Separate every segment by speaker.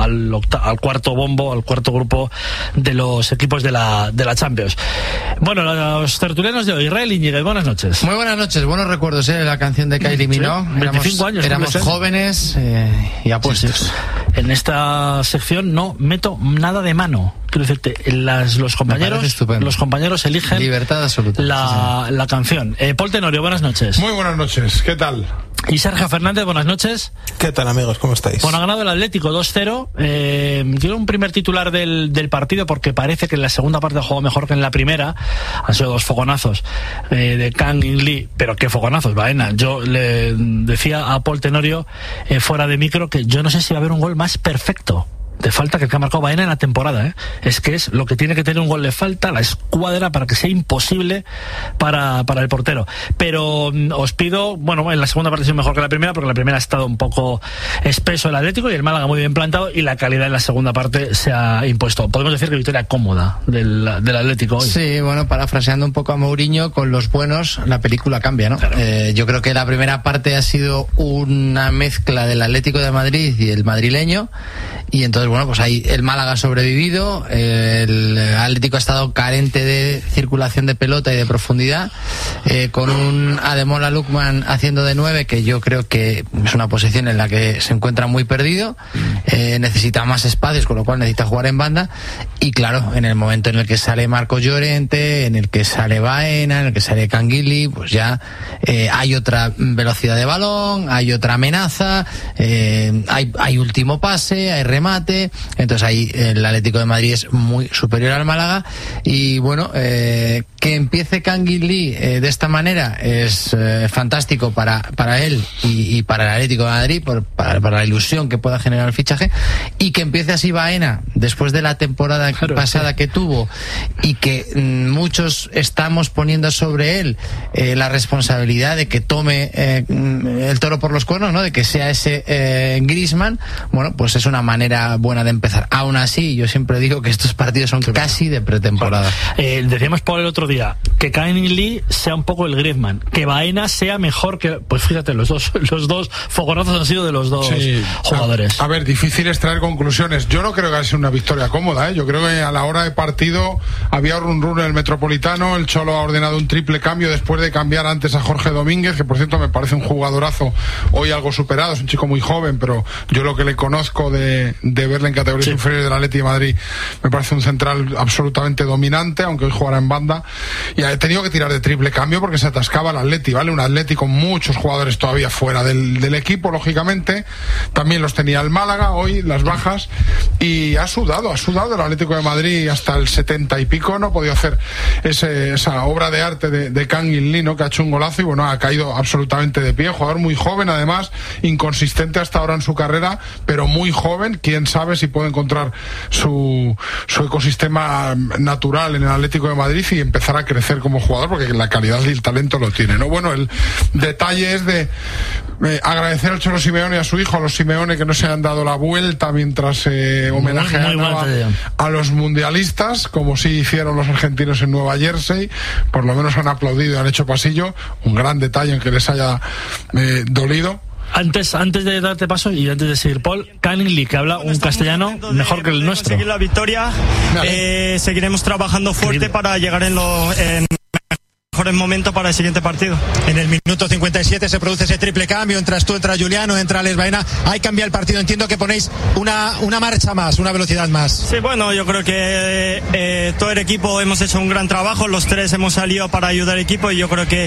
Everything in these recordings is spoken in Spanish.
Speaker 1: al cuarto bombo, al cuarto grupo de los equipos de la Champions. Bueno, los tertulianos de hoy, Israel Íñiguez, buenas noches.
Speaker 2: Muy buenas noches, buenos recuerdos, la canción de Kylie Minogue.
Speaker 1: 25 años.
Speaker 2: Éramos jóvenes y apuestos.
Speaker 1: Sí. En esta sección no meto nada de mano. Quiero decirte, los compañeros eligen
Speaker 2: libertad absoluta,
Speaker 1: la canción. Paul Tenorio, buenas noches.
Speaker 3: Muy buenas noches, ¿qué tal?
Speaker 1: Y Sergio Fernández, buenas noches.
Speaker 4: ¿Qué tal, amigos? ¿Cómo estáis?
Speaker 1: Bueno, ha ganado el Atlético 2-0. Quiero un primer titular del partido porque parece que en la segunda parte jugó mejor que en la primera. Han sido 2 fogonazos de Kang In Lee, pero qué fogonazos, Baena. Yo le decía a Paul Tenorio fuera de micro que yo no sé si va a haber un gol más perfecto de falta que el que ha marcado Baena en la temporada, Es que es lo que tiene que tener un gol de falta, la escuadra, para que sea imposible para el portero. Pero os pido, bueno, en la segunda parte ha sido mejor que la primera, porque la primera ha estado un poco espeso el Atlético y el Málaga muy bien plantado, y la calidad en la segunda parte se ha impuesto. Podemos decir que victoria cómoda del Atlético hoy.
Speaker 2: Sí, bueno, parafraseando un poco a Mourinho, con los buenos la película cambia, ¿no? Claro. Yo creo que la primera parte ha sido una mezcla del Atlético de Madrid y el madrileño, y entonces, bueno, pues ahí el Málaga ha sobrevivido, el Atlético ha estado carente de circulación de pelota y de profundidad, con un Ademola Lookman haciendo de 9, que yo creo que es una posición en la que se encuentra muy perdido, necesita más espacios, con lo cual necesita jugar en banda, y claro, en el momento en el que sale Marco Llorente, en el que sale Baena, en el que sale Canguilí, pues ya hay otra velocidad de balón, hay otra amenaza, hay último pase, hay remate. Entonces ahí el Atlético de Madrid es muy superior al Málaga, y bueno, que empiece Canguilí de esta manera es fantástico para él y para el Atlético de Madrid, para la ilusión que pueda generar el fichaje, y que empiece así Baena después de la temporada pasada que tuvo, y que muchos estamos poniendo sobre él la responsabilidad de que tome el toro por los cuernos, ¿no? De que sea ese Griezmann. Bueno, pues es una manera buena de empezar. Aún así, yo siempre digo que estos partidos son casi de pretemporada.
Speaker 1: Decíamos por el otro día que Kang In Lee sea un poco el Griezmann, que Baena sea mejor que... Pues fíjate, los dos fogonazos han sido de los dos jugadores.
Speaker 3: A ver, difícil es traer conclusiones. Yo no creo que haya sido una victoria cómoda, Yo creo que a la hora de partido había run en el Metropolitano, el Cholo ha ordenado un triple cambio después de cambiar antes a Jorge Domínguez, que por cierto me parece un jugadorazo, hoy algo superado, es un chico muy joven, pero yo lo que le conozco de verle en categorías inferiores del Atleti de Madrid, me parece un central absolutamente dominante, aunque hoy jugará en banda, y ha tenido que tirar de triple cambio porque se atascaba el Atleti, ¿vale? Un Atleti con muchos jugadores todavía fuera del equipo, lógicamente, también los tenía el Málaga, hoy las bajas, y ha sudado el Atlético de Madrid hasta el 70 y pico, no ha podido hacer esa obra de arte de Kang In Lee, ¿no? Que ha hecho un golazo y bueno, ha caído absolutamente de pie, jugador muy joven, además, inconsistente hasta ahora en su carrera, pero muy joven, quién sabe si puede encontrar su ecosistema natural en el Atlético de Madrid y empezar a crecer como jugador, porque la calidad y el talento lo tiene, ¿no? Bueno, el detalle es de agradecer al Cholo Simeone y a su hijo, a los Simeone, que no se han dado la vuelta mientras homenajeaban a los mundialistas, como sí hicieron los argentinos en Nueva Jersey. Por lo menos han aplaudido y han hecho pasillo. Un gran detalle, aunque les haya dolido.
Speaker 1: Antes de darte paso y antes de seguir, Paul, Kang In Lee, que habla un castellano mejor que el nuestro.
Speaker 5: Conseguir la victoria, seguiremos trabajando fuerte para llegar en mejores momentos para el siguiente partido.
Speaker 6: En el minuto 57 se produce ese triple cambio, entras tú, entra Juliano, entra Alex Baena, ahí cambia el partido, entiendo que ponéis una marcha más, una velocidad más.
Speaker 5: Sí, bueno, yo creo que todo el equipo hemos hecho un gran trabajo, los tres hemos salido para ayudar al equipo, y yo creo que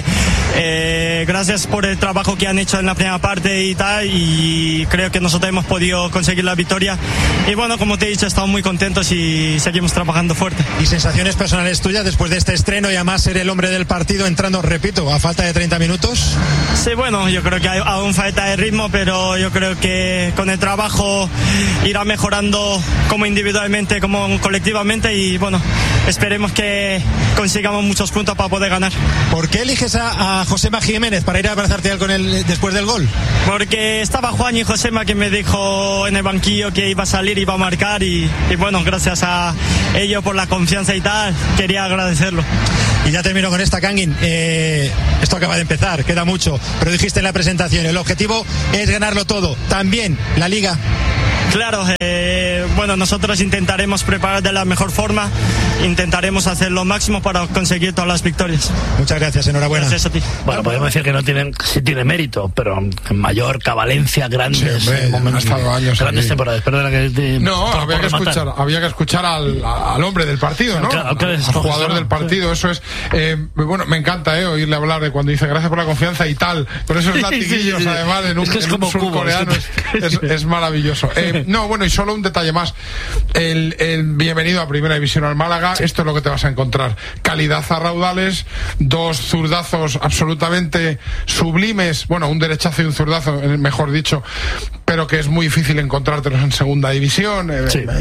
Speaker 5: gracias por el trabajo que han hecho en la primera parte y tal, y creo que nosotros hemos podido conseguir la victoria, y bueno, como te he dicho, estamos muy contentos y seguimos trabajando fuerte.
Speaker 6: ¿Y sensaciones personales tuyas después de este estreno y además ser el hombre del partido entrando, repito, a falta de 30 minutos?
Speaker 5: Sí, bueno, yo creo que aún falta de ritmo, pero yo creo que con el trabajo irá mejorando como individualmente, como colectivamente, y bueno, esperemos que consigamos muchos puntos para poder ganar.
Speaker 6: ¿Por qué eliges a Josema Jiménez para ir a abrazarte con él después del gol?
Speaker 5: Porque estaba Juan y Josema, que me dijo en el banquillo que iba a salir, iba a marcar, y bueno, gracias a ellos por la confianza y tal, quería agradecerlo.
Speaker 6: Y ya termino con esta, Kangin. Esto acaba de empezar, queda mucho, pero dijiste en la presentación, el objetivo es ganarlo todo, también la Liga.
Speaker 5: Claro, bueno, nosotros intentaremos preparar de la mejor forma, intentaremos hacer lo máximo para conseguir todas las victorias.
Speaker 6: Muchas gracias, enhorabuena.
Speaker 5: Gracias a ti.
Speaker 1: Bueno, podemos decir que no tienen, sí tiene mérito, pero en Mallorca, Valencia, grandes
Speaker 3: han estado años
Speaker 1: grandes
Speaker 3: aquí.
Speaker 1: temporadas. Perdona que
Speaker 3: había que escuchar al hombre del partido, ¿no? Al jugador del partido, eso es. Bueno, me encanta oírle hablar de cuando dice gracias por la confianza y tal, pero esos latiguillos además en un surcoreano es maravilloso. No, bueno, y solo un detalle más. El bienvenido a Primera División al Málaga. Esto es lo que te vas a encontrar: calidad a raudales, dos zurdazos absolutamente sublimes, bueno, un derechazo y un zurdazo, mejor dicho, pero que es muy difícil encontrártelos en Segunda División.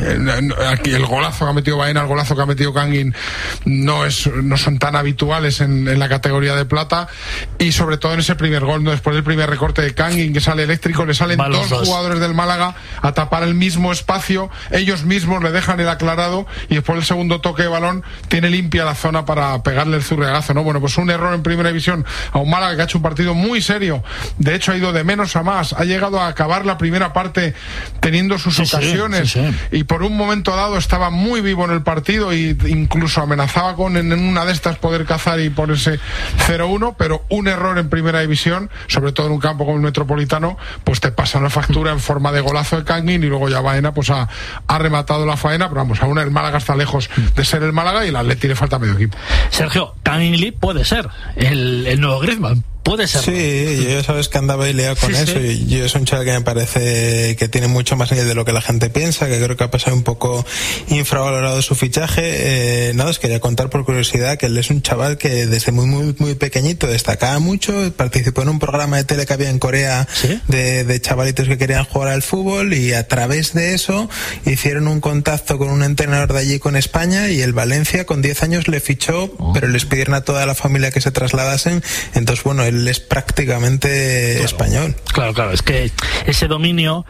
Speaker 3: Aquí el golazo que ha metido Baena, el golazo que ha metido Kangin no son tan habituales en la categoría de plata, y sobre todo en ese primer gol, ¿no? Después del primer recorte de Kangin, que sale eléctrico, le salen dos jugadores del Málaga a tapar el mismo espacio, ellos mismos le dejan el aclarado, y después del segundo toque de balón tiene limpia la zona para pegarle el zurriagazo, ¿no? Bueno, pues un error en Primera División a un Málaga que ha hecho un partido muy serio, de hecho ha ido de menos a más, ha llegado a acabar la primera parte teniendo sus ocasiones, y por un momento dado estaba muy vivo en el partido e incluso amenazaba con en una de estas poder cazar y ponerse 0-1, pero un error en Primera División, sobre todo en un campo como el Metropolitano, pues te pasan la factura en forma de golazo de Kangin, y luego ya Baena pues ha rematado la faena, pero vamos, aún el Málaga está lejos de ser el Málaga y el Atleti le falta medio equipo.
Speaker 1: Sergio, Kangin Lee puede ser el nuevo Griezmann. Puede ser.
Speaker 4: Sí, yo ya sabes que andaba liado con eso. Y yo es un chaval que me parece que tiene mucho más nivel de lo que la gente piensa, que creo que ha pasado un poco infravalorado su fichaje. Nada, os quería contar por curiosidad que él es un chaval que desde muy pequeñito destacaba mucho, participó en un programa de tele que había en Corea de chavalitos que querían jugar al fútbol, y a través de eso hicieron un contacto con un entrenador de allí con España, y el Valencia con 10 años le fichó, pero les pidieron a toda la familia que se trasladasen. Entonces, bueno, él es prácticamente español.
Speaker 1: Claro, es que ese dominio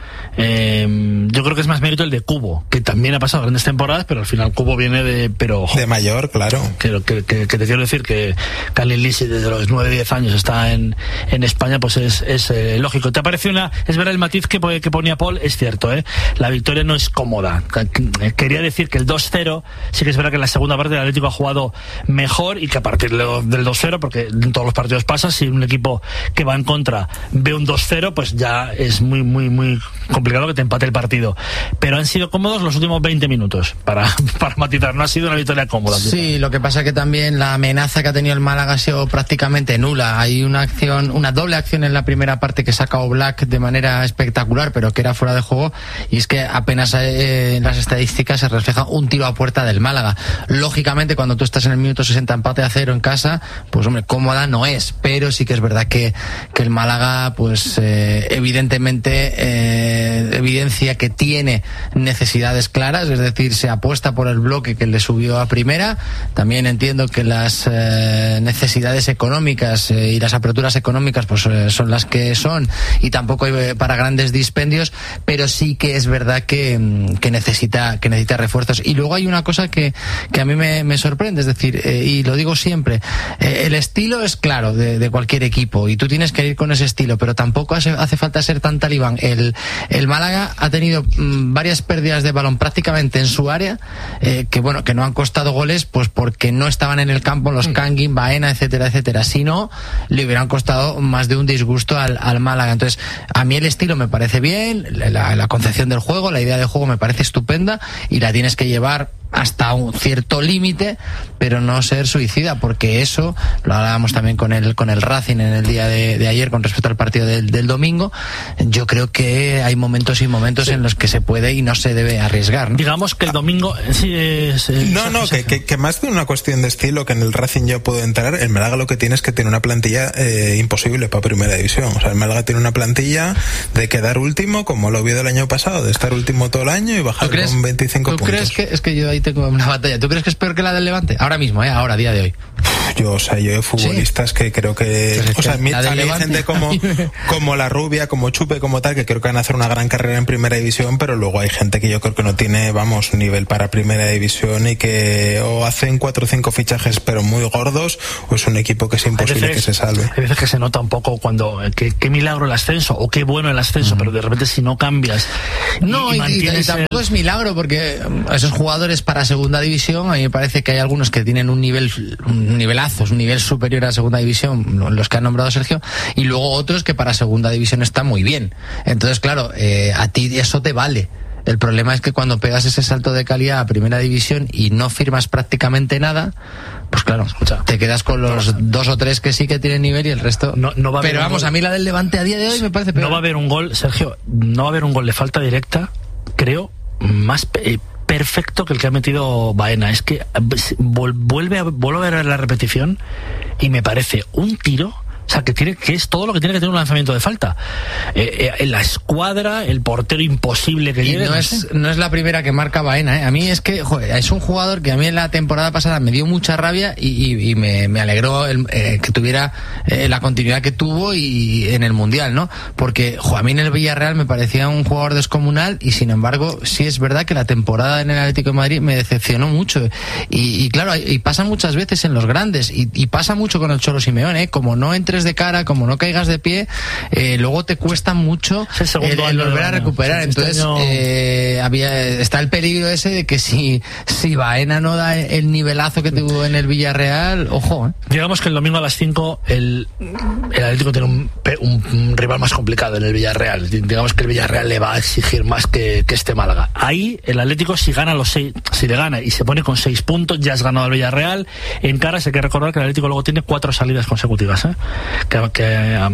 Speaker 1: yo creo que es más mérito el de Cubo, que también ha pasado grandes temporadas, pero al final Cubo viene de
Speaker 4: mayor, claro.
Speaker 1: Que te quiero decir que Kangin Lee, desde los 9-10 años está en España, pues es lógico. ¿Te parece es verdad el matiz que ponía Paul? Es cierto, la victoria no es cómoda. Quería decir que el 2-0 sí que es verdad que en la segunda parte el Atlético ha jugado mejor, y que a partir del 2-0, porque en todos los partidos pasa, si un equipo que va en contra ve un 2-0, pues ya es muy complicado que te empate el partido. Pero han sido cómodos los últimos 20 minutos, para matizar. No ha sido una victoria cómoda.
Speaker 2: Sí, lo que pasa es que también la amenaza que ha tenido el Málaga ha sido prácticamente nula. Hay una doble acción en la primera parte que saca Oblak de manera espectacular, pero que era fuera de juego, y es que apenas en las estadísticas se refleja un tiro a puerta del Málaga. Lógicamente, cuando tú estás en el minuto 60 empate a 0 en casa, pues hombre, cómoda no es, pero sí que es verdad que el Málaga pues evidentemente evidencia que tiene necesidades claras, es decir, se apuesta por el bloque que le subió a primera. También entiendo que las necesidades económicas y las aperturas económicas pues son las que son, y tampoco hay para grandes dispendios, pero sí que es verdad que necesita refuerzos. Y luego hay una cosa que a mí me sorprende, es decir, y lo digo siempre, el estilo es claro de cualquier equipo, y tú tienes que ir con ese estilo, pero tampoco hace falta ser tan talibán. El Málaga ha tenido varias pérdidas de balón prácticamente en su área, que no han costado goles, pues porque no estaban en el campo los Kangin, Baena, etcétera. Si no, le hubieran costado más de un disgusto al Málaga. Entonces, a mí el estilo me parece bien, la concepción del juego, la idea de juego me parece estupenda, y la tienes que llevar hasta un cierto límite, pero no ser suicida, porque eso lo hablábamos también con el Racing en el día de ayer con respecto al partido del domingo. Yo creo que hay momentos y momentos en los que se puede y no se debe arriesgar, ¿no?
Speaker 1: Digamos que el domingo
Speaker 4: que más de una cuestión de estilo, que en el Racing yo puedo entrar, el Málaga lo que tiene es que tiene una plantilla imposible para Primera División. O sea, el Málaga tiene una plantilla de quedar último, como lo vio el año pasado, de estar último todo el año y bajar con 25 puntos.
Speaker 2: ¿Tú crees que es que yo ahí tengo una batalla? ¿Tú crees que es peor que la del Levante? Ahora mismo, ahora, día de hoy.
Speaker 4: yo de futbolistas que creo que, o sea, hay gente como la Rubia, como Chupe, como tal, que creo que van a hacer una gran carrera en primera división, pero luego hay gente que yo creo que no tiene, nivel para primera división y que o hacen 4 o 5 fichajes pero muy gordos, o es un equipo que es imposible que se salve.
Speaker 1: Hay veces que se nota un poco cuando qué milagro el ascenso, o qué bueno el ascenso, pero de repente si no cambias
Speaker 2: y tampoco es milagro, porque esos jugadores para segunda división, a mí me parece que hay algunos que tienen un nivelazo, un nivel superior a segunda división, los que ha nombrado Sergio, y luego otros que para segunda división están muy bien. Entonces, claro, a ti eso te vale. El problema es que cuando pegas ese salto de calidad a primera división y no firmas prácticamente nada, pues claro, te quedas con los 2 o 3 que sí que tienen nivel y el resto no va a haber. Pero vamos, a mí la del Levante a día de hoy me parece peor.
Speaker 1: No va a haber un gol, Sergio, no va a haber un gol de falta directa, creo, más perfecto que el que ha metido Baena. Es que vuelve a ver la repetición y me parece un tiro. O sea, que es todo lo que tiene que tener un lanzamiento de falta. La escuadra, el portero imposible que llegue.
Speaker 2: No es la primera que marca Baena, ¿eh? A mí es que, es un jugador que a mí en la temporada pasada me dio mucha rabia y me alegró que tuviera la continuidad que tuvo y en el Mundial, ¿no? Porque, a mí en el Villarreal me parecía un jugador descomunal y sin embargo, sí es verdad que la temporada en el Atlético de Madrid me decepcionó mucho. Y claro, y pasa muchas veces en los grandes y pasa mucho con el Cholo Simeone, ¿eh? Como no entres de cara, como no caigas de pie, luego te cuesta mucho el volver a recuperar. Entonces está el peligro ese de que si Baena no da el nivelazo que tuvo en el Villarreal, ojo.
Speaker 1: Digamos que el domingo a las 5 el Atlético tiene un rival más complicado en el Villarreal. Digamos que el Villarreal le va a exigir más que este Málaga. Ahí el Atlético, si le gana y se pone con 6 puntos, ya has ganado al Villarreal. En caras hay que recordar que el Atlético luego tiene 4 salidas consecutivas, que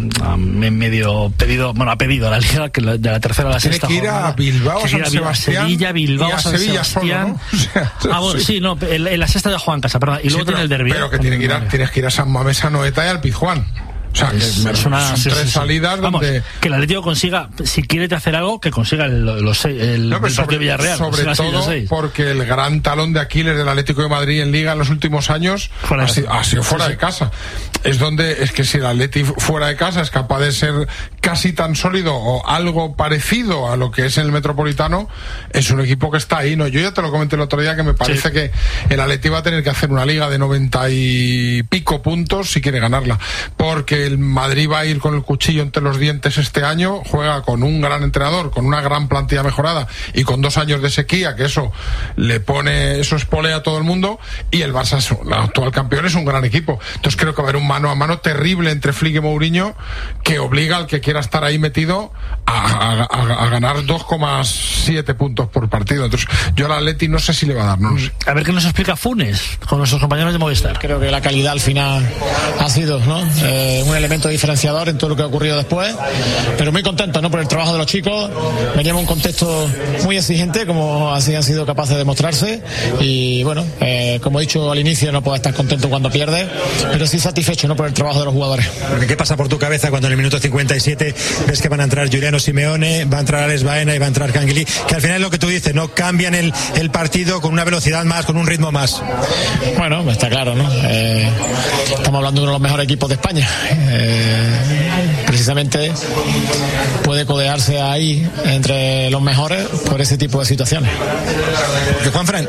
Speaker 1: medio ha pedido a la Liga que de la tercera a la sexta
Speaker 3: tiene que ir a Bilbao, San Sebastián,
Speaker 1: Sevilla, Bilbao,
Speaker 3: y a
Speaker 1: San
Speaker 3: Sevilla
Speaker 1: Sebastián.
Speaker 3: Solo, ¿no?
Speaker 1: En la sexta de Juan Casa, perdón, y luego tiene el derbi.
Speaker 3: Pero que tienes que ir a San Mamés, a Noeta y al Pizjuán. O sea, son 3 salidas donde...
Speaker 1: que el Atlético consiga, si quiere hacer algo, que consiga el partido de Villarreal.
Speaker 3: Sobre todo porque el gran talón de Aquiles del Atlético de Madrid en Liga en los últimos años ha sido fuera de casa. Es que si el Atlético fuera de casa es capaz de ser casi tan sólido o algo parecido a lo que es el Metropolitano, es un equipo que está ahí, ¿no? Yo ya te lo comenté el otro día que me parece que el Atlético va a tener que hacer una Liga de 90 y pico puntos si quiere ganarla, porque el Madrid va a ir con el cuchillo entre los dientes este año, juega con un gran entrenador, con una gran plantilla mejorada y con 2 años de sequía, que eso espolea a todo el mundo, y el Barça, el actual campeón, es un gran equipo. Entonces creo que va a haber un mano a mano terrible entre Flick y Mourinho que obliga al que quiera estar ahí metido a ganar 2,7 puntos por partido. Entonces yo al Atleti no sé si le va a dar, no lo sé.
Speaker 1: A ver qué nos explica Funes con nuestros compañeros de Movistar.
Speaker 7: Creo que la calidad al final ha sido un elemento diferenciador en todo lo que ha ocurrido después, pero muy contento por el trabajo de los chicos. Veníamos en un contexto muy exigente, como así han sido capaces de mostrarse, y bueno, como he dicho al inicio, no puedo estar contento cuando pierdes, pero sí satisfecho por el trabajo de los jugadores.
Speaker 6: ¿Qué pasa por tu cabeza cuando en el minuto 57 ves que van a entrar Juliano Simeone, va a entrar Alex Baena y va a entrar Canguilí, que al final es lo que tú dices, no cambian el partido con una velocidad más, con un ritmo más?
Speaker 7: Bueno, está claro, ¿no? Estamos hablando de uno de los mejores equipos de España. Precisamente puede codearse ahí entre los mejores por ese tipo de situaciones.
Speaker 6: Porque, Juanfran,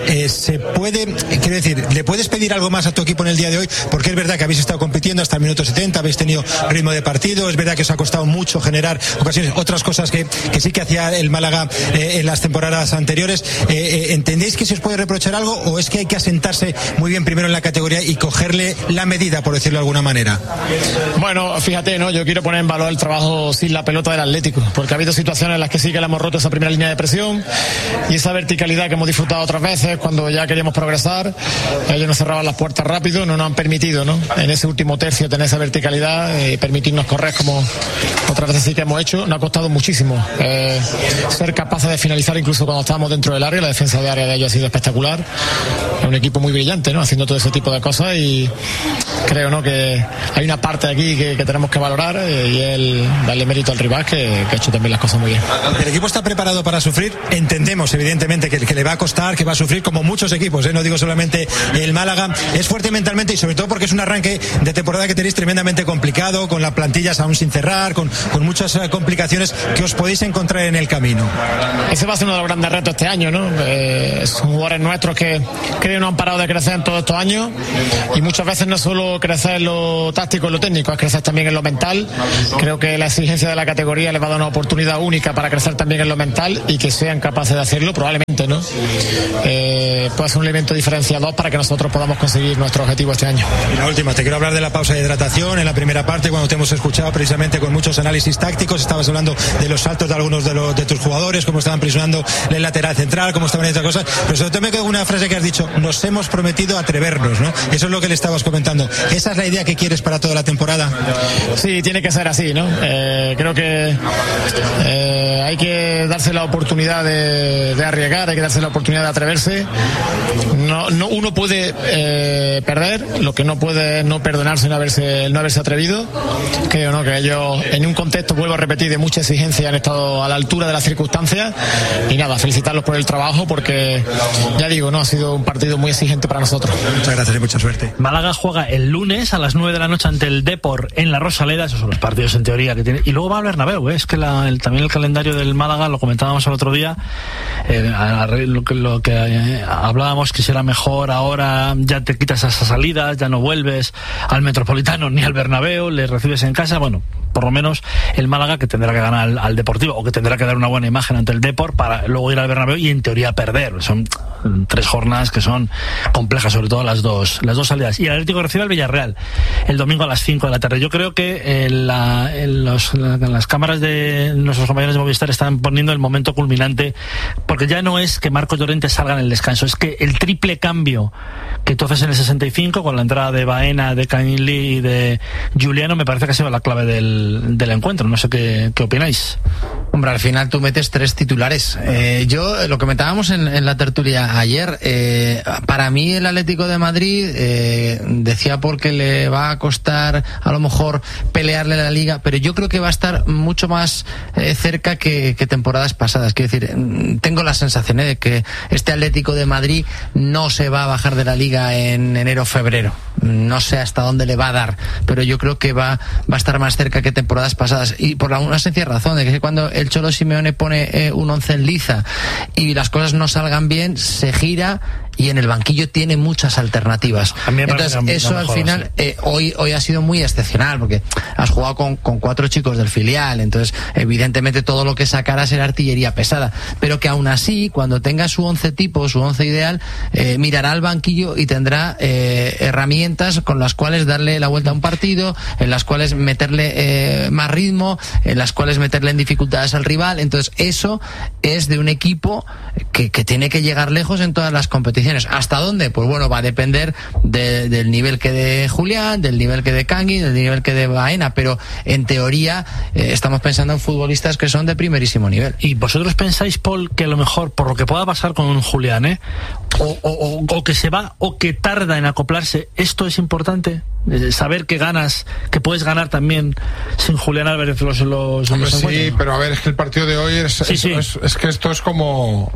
Speaker 6: ¿le puedes pedir algo más a tu equipo en el día de hoy? Porque es verdad que habéis estado compitiendo hasta el minuto 70, habéis tenido ritmo de partido, es verdad que os ha costado mucho generar ocasiones, otras cosas que sí que hacía el Málaga en las temporadas anteriores. ¿Entendéis que se os puede reprochar algo o es que hay que asentarse muy bien primero en la categoría y cogerle la medida, por decirlo de alguna manera?
Speaker 7: Bueno, fíjate, yo quiero poner en valor el trabajo sin la pelota del Atlético, porque ha habido situaciones en las que sí que le hemos roto esa primera línea de presión y esa verticalidad que hemos disfrutado otras veces cuando ya queríamos progresar. Ellos nos cerraban las puertas rápido, no nos han permitido, en ese último tercio tener esa verticalidad y permitirnos correr como otras veces sí que hemos hecho. Nos ha costado muchísimo ser capaces de finalizar incluso cuando estábamos dentro del área. La defensa de área de ellos ha sido espectacular. Es un equipo muy brillante, haciendo todo ese tipo de cosas, y creo que hay una parte aquí que tenemos que valorar, y darle mérito al rival que ha hecho también las cosas muy bien.
Speaker 6: El equipo está preparado para sufrir. Entendemos evidentemente que le va a costar, que va a sufrir como muchos equipos, no digo solamente el Málaga. Es fuerte mentalmente y sobre todo porque es un arranque de temporada que tenéis tremendamente complicado, con las plantillas aún sin cerrar, con muchas complicaciones que os podéis encontrar en el camino.
Speaker 7: Ese va a ser uno de los grandes retos este año, ¿no? Son jugadores nuestros que creo no han parado de crecer en todos estos años, y muchas veces no solo crecer en lo táctico, en lo técnico, es crecer también en lo mental. Creo que la exigencia de la categoría les va a dar una oportunidad única para crecer también en lo mental, y que sean capaces de hacerlo, probablemente, ¿no? Puede ser un elemento diferenciador para que nosotros podamos conseguir nuestro objetivo este año.
Speaker 6: Y la última, te quiero hablar de la pausa de hidratación. En la primera parte, cuando te hemos escuchado precisamente con muchos análisis tácticos, estabas hablando de los saltos de algunos de tus jugadores, cómo estaban presionando el lateral central, cómo estaban haciendo cosas, pero sobre todo me quedo con una frase que has dicho: nos hemos prometido atrevernos, ¿no? Eso es lo que le estabas comentando. ¿Esa es la idea que quieres para toda la temporada?
Speaker 7: Sí, tiene que ser así, ¿no? Creo que hay que darse la oportunidad de arriesgar, hay que darse la oportunidad de atreverse. Uno puede perder, lo que no puede es no perdonarse no haberse atrevido. Creo, ¿no?, que ellos, en un contexto, vuelvo a repetir, de mucha exigencia, han estado a la altura de las circunstancias, y nada, felicitarlos por el trabajo, porque ya digo, no ha sido un partido muy exigente para nosotros.
Speaker 6: Muchas gracias y mucha suerte.
Speaker 1: Málaga juega el lunes a las 9 de la noche ante el Depor en la Rosaleda. Esos son los partidos en teoría que tiene, y luego va al Bernabéu. Es que también el calendario del Málaga, lo comentábamos el otro día, lo que hablábamos, que será mejor ahora, ya te quitas esas salidas, ya no vuelves al Metropolitano ni al Bernabéu, le recibes en casa. Bueno, por lo menos el Málaga, que tendrá que ganar al Deportivo, o que tendrá que dar una buena imagen ante el Depor para luego ir al Bernabéu y en teoría perder. Son 3 jornadas que son complejas, sobre todo las dos salidas. Y el Atlético recibe al Villarreal el domingo a las 5 de la tarde. Yo creo que en las cámaras de nuestros compañeros de Movistar están poniendo el momento culminante, porque ya no es que Marcos Llorente salga en el descanso, es que el triple cambio que entonces en el 65, con la entrada de Baena, de Kang-in Lee y de Juliano, me parece que ha sido la clave del encuentro. No sé qué opináis.
Speaker 2: Hombre, al final tú metes 3 titulares. Yo, lo que comentábamos en la tertulia ayer, para mí el Atlético de Madrid, decía porque le va a costar a lo mejor pelearle la Liga, pero yo creo que va a estar mucho más cerca que temporadas pasadas. Quiero decir, tengo la sensación de que este Atlético de Madrid no se va a bajar de la Liga en enero o febrero. No sé hasta dónde le va a dar, pero yo creo que va a estar más cerca que temporadas pasadas, y por una sencilla razón, de que cuando el Cholo Simeone pone un 11 en liza y las cosas no salgan bien, se gira y en el banquillo tiene muchas alternativas. Entonces eso al final, sí. Hoy ha sido muy excepcional, porque has jugado con 4 chicos del filial, entonces evidentemente todo lo que sacará será artillería pesada, pero que aún así, cuando tenga su 11 tipo, su 11 ideal, mirará al banquillo y tendrá herramientas con las cuales darle la vuelta a un partido, en las cuales meterle más ritmo, en las cuales meterle en dificultades al rival. Entonces eso es de un equipo que tiene que llegar lejos en todas las competiciones. ¿Hasta dónde? Pues bueno, va a depender del nivel que dé Julián, del nivel que dé Kangin, del nivel que dé Baena, pero en teoría estamos pensando en futbolistas que son de primerísimo nivel.
Speaker 1: ¿Y vosotros pensáis, Paul, que a lo mejor, por lo que pueda pasar con Julián, o que se va o que tarda en acoplarse, esto es importante? Saber que ganas, que puedes ganar también sin Julián Álvarez los
Speaker 3: sí, pero a ver, es que el partido de hoy es que esto es como...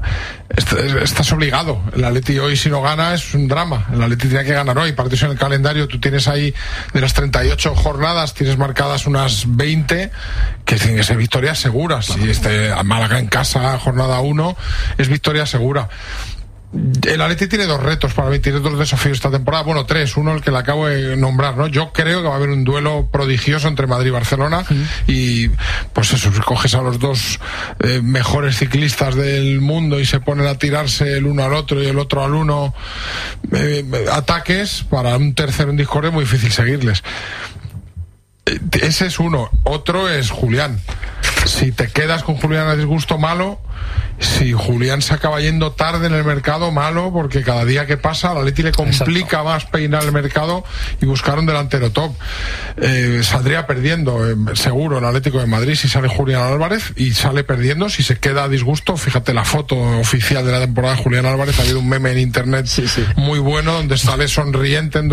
Speaker 3: Estás obligado. El Atleti hoy, si no gana, es un drama. El Atleti tiene que ganar hoy. Partidos en el calendario, tú tienes ahí, de las 38 jornadas, tienes marcadas unas 20 que tienen que ser victorias seguras. Si Málaga en casa, jornada 1, es victoria segura. El Atleti tiene 2 retos para mí, tiene 2 desafíos esta temporada, bueno, 3, uno el que le acabo de nombrar, ¿no? Yo creo que va a haber un duelo prodigioso entre Madrid y Barcelona, y pues eso, si coges a los 2 mejores ciclistas del mundo y se ponen a tirarse el uno al otro y el otro al uno, ataques, para un tercero en discordia es muy difícil seguirles. Ese es uno. Otro es Julián. Si te quedas con Julián a disgusto, malo. si Julián se acaba yendo tarde en el mercado, malo, porque cada día que pasa al Atleti le complica más peinar el mercado y buscar un delantero top. Saldría perdiendo, seguro, el Atlético de Madrid si sale Julián Álvarez, y sale perdiendo si se queda a disgusto. Fíjate la foto oficial de la temporada de Julián Álvarez, ha habido un meme en internet muy bueno donde sale sonriente en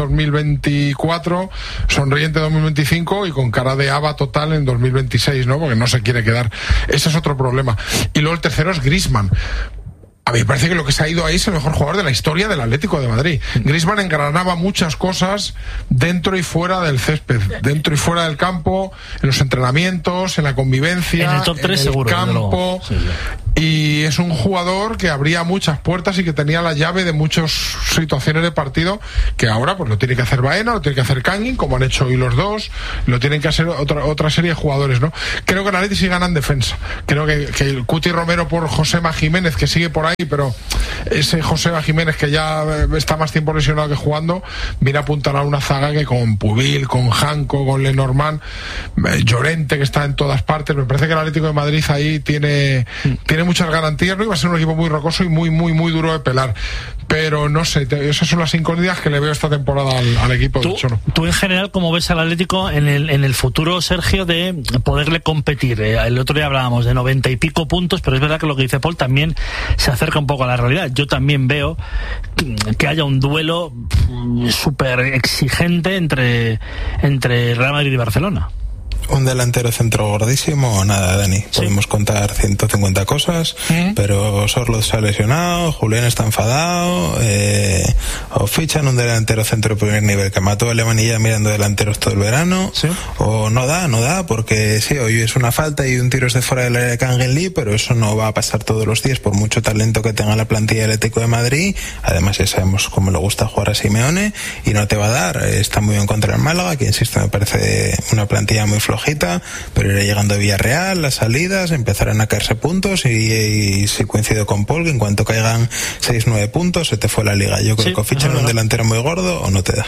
Speaker 3: 2024, sonriente en 2025 y con cara de haba total en 2026, ¿no? Porque no se quiere quedar. Ese es otro problema. Y luego el tercero es Griezmann. A mí me parece que lo que se ha ido ahí es el mejor jugador de la historia del Atlético de Madrid. Griezmann engranaba muchas cosas dentro y fuera del césped, dentro y fuera del campo, en los entrenamientos, en la convivencia,
Speaker 1: en el top 3
Speaker 3: en el
Speaker 1: seguro,
Speaker 3: campo. Y es un jugador que abría muchas puertas y que tenía la llave de muchas situaciones de partido, que ahora pues lo tiene que hacer Baena, lo tiene que hacer Kangin, como han hecho hoy los dos, lo tienen que hacer otra serie de jugadores, ¿no? Creo que el Atleti sí gana en defensa. Creo que el Cuti Romero por Josema Jiménez, que sigue por ahí, pero ese Josema Jiménez, que ya está más tiempo lesionado que jugando, viene a apuntalar una zaga que con Pubil, con Janko, con Lenormand, Llorente, que está en todas partes. Me parece que el Atlético de Madrid ahí tiene muchas garantías, ¿no? Iba a ser un equipo muy rocoso y muy duro de pelar, pero no sé, esas son las incógnitas que le veo esta temporada al equipo del Cholo.
Speaker 1: Tú en general, ¿cómo ves al Atlético en el futuro, Sergio, de poderle competir? El otro día hablábamos de 90 y pico puntos, pero es verdad que lo que dice Paul también se acerca un poco a la realidad. Yo también veo que haya un duelo súper exigente entre Real Madrid y Barcelona.
Speaker 4: Un delantero centro gordísimo, nada, Dani. Podemos contar 150 cosas, pero Sorloth se ha lesionado, Julián está enfadado, o fichan un delantero centro de primer nivel que mató a Alemania mirando delanteros todo el verano, o no da, porque sí, hoy es una falta y un tiro es de fuera del área de Kangin Lee, pero eso no va a pasar todos los días por mucho talento que tenga la plantilla del Atlético de Madrid. Además ya sabemos cómo le gusta jugar a Simeone y no te va a dar. Está muy bien contra el Málaga, que insisto, me parece una plantilla muy flojita, pero irá llegando a Villarreal, las salidas, empezarán a caerse puntos y si coincido con Paul, que en cuanto caigan 6-9 puntos se te fue la liga. Yo creo que o fichan un delantero muy gordo o no te da.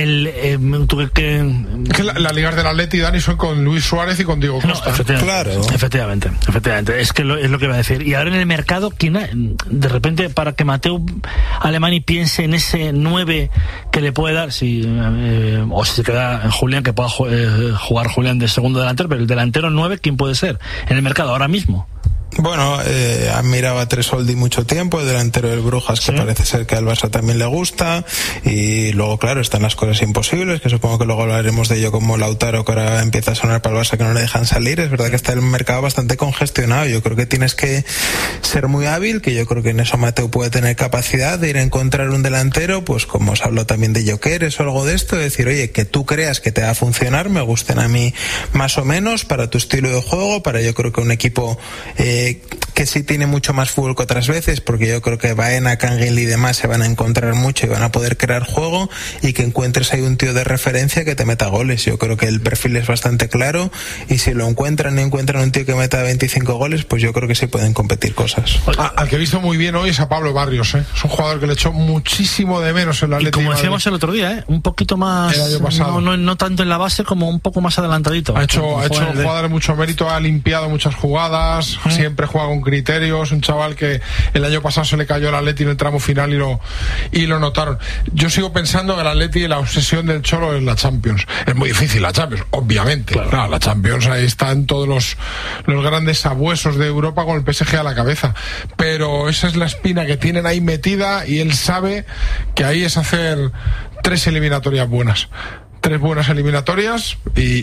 Speaker 3: Las ligas del Atleti, Dani, son con Luis Suárez y con Diego Costa.
Speaker 1: Efectivamente. Es que es lo que iba a decir. Y ahora en el mercado, ¿quién de repente, para que Mateu Alemany piense en ese 9 que le puede dar, o si se queda en Julián, que pueda jugar Julián de segundo delantero, pero el delantero 9, ¿quién puede ser en el mercado ahora mismo?
Speaker 4: Bueno, han mirado a Tresoldi mucho tiempo, el delantero del Brujas, que parece ser que al Barça también le gusta, y luego, claro, están las cosas imposibles, que supongo que luego hablaremos de ello, como Lautaro, que ahora empieza a sonar para el Barça, que no le dejan salir. Es verdad que está el mercado bastante congestionado. Yo creo que tienes que ser muy hábil, que yo creo que en eso Mateu puede tener capacidad de ir a encontrar un delantero, pues como os hablo también de Jokeres o algo de esto, decir, oye, que tú creas que te va a funcionar, me gusten a mí más o menos, para tu estilo de juego, para yo creo que un equipo que sí tiene mucho más fútbol que otras veces, porque yo creo que Baena, Kangin y demás se van a encontrar mucho y van a poder crear juego, y que encuentres ahí un tío de referencia que te meta goles. Yo creo que el perfil es bastante claro, y si lo encuentran un tío que meta 25 goles, pues yo creo que sí pueden competir cosas.
Speaker 3: Al que he visto muy bien hoy es a Pablo Barrios, es un jugador que le echó muchísimo de menos en la Atlético.
Speaker 1: Y como decíamos el otro día, un poquito más, no tanto en la base, como un poco más adelantadito.
Speaker 3: Ha hecho jugadores mucho mérito, ha limpiado muchas jugadas, siempre juega con criterios, un chaval que el año pasado se le cayó el Atleti en el tramo final y lo notaron. Yo sigo pensando que el Atleti, la obsesión del Cholo es la Champions. Es muy difícil la Champions, obviamente. Claro, la Champions, ahí están todos los grandes sabuesos de Europa con el PSG a la cabeza. Pero esa es la espina que tienen ahí metida, y él sabe que ahí es hacer 3 eliminatorias buenas. 3 buenas eliminatorias y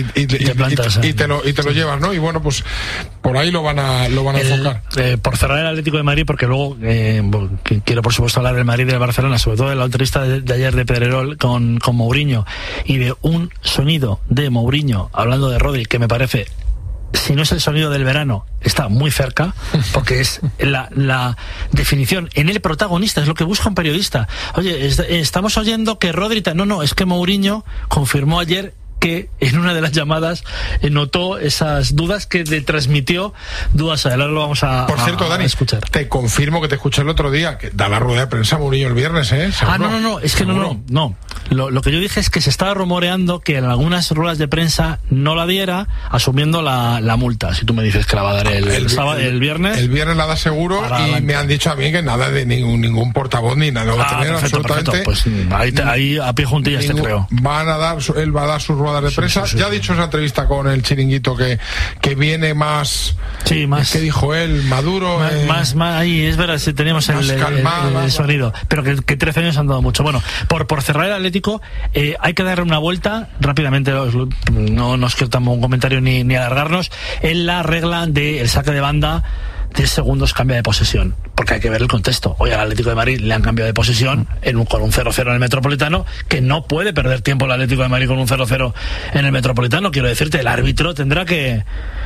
Speaker 3: te lo llevas, ¿no? Y bueno, pues por ahí lo van a enfocar.
Speaker 1: Por cerrar el Atlético de Madrid, porque luego quiero por supuesto hablar del Madrid y del Barcelona, sobre todo de la entrevista de ayer de Pedrerol con Mourinho, y de un sonido de Mourinho hablando de Rodri que me parece, si no es el sonido del verano, está muy cerca, porque es la definición en el protagonista, es lo que busca un periodista. Oye, estamos oyendo que Rodri... No, es que Mourinho confirmó ayer que en una de las llamadas notó esas dudas que le transmitió dudas a él. Ahora lo vamos a
Speaker 3: Por cierto, Dani,
Speaker 1: escuchar.
Speaker 3: Te confirmo que te escuché el otro día, que da la rueda de prensa Mourinho el viernes, ¿eh? ¿Seguro?
Speaker 1: No, es que no. Lo que yo dije es que se estaba rumoreando que en algunas ruedas de prensa no la diera, asumiendo la multa. Si tú me dices que la va a dar el viernes.
Speaker 3: El viernes la da seguro y me han dicho a mí que nada de ningún portavoz ni nada.
Speaker 1: Perfecto. Pues ahí a pie juntillas te creo.
Speaker 3: Él va a dar sus ruedas de prensa. Ya ha dicho en esa entrevista con el Chiringuito que viene más.
Speaker 1: Sí, más.
Speaker 3: ¿Qué dijo él? Maduro.
Speaker 1: Más ahí, es verdad, si teníamos el sonido. Pero que 13 años han dado mucho. Bueno, por cerrar el Atlético, hay que darle una vuelta rápidamente. No nos quedamos un comentario ni alargarnos. En la regla del saque de banda, 10 segundos cambia de posesión, porque hay que ver el contexto. Hoy al Atlético de Madrid le han cambiado de posesión con un 0-0 en el Metropolitano, que no puede perder tiempo el Atlético de Madrid con un 0-0 en el Metropolitano. Quiero decirte, el árbitro tendrá que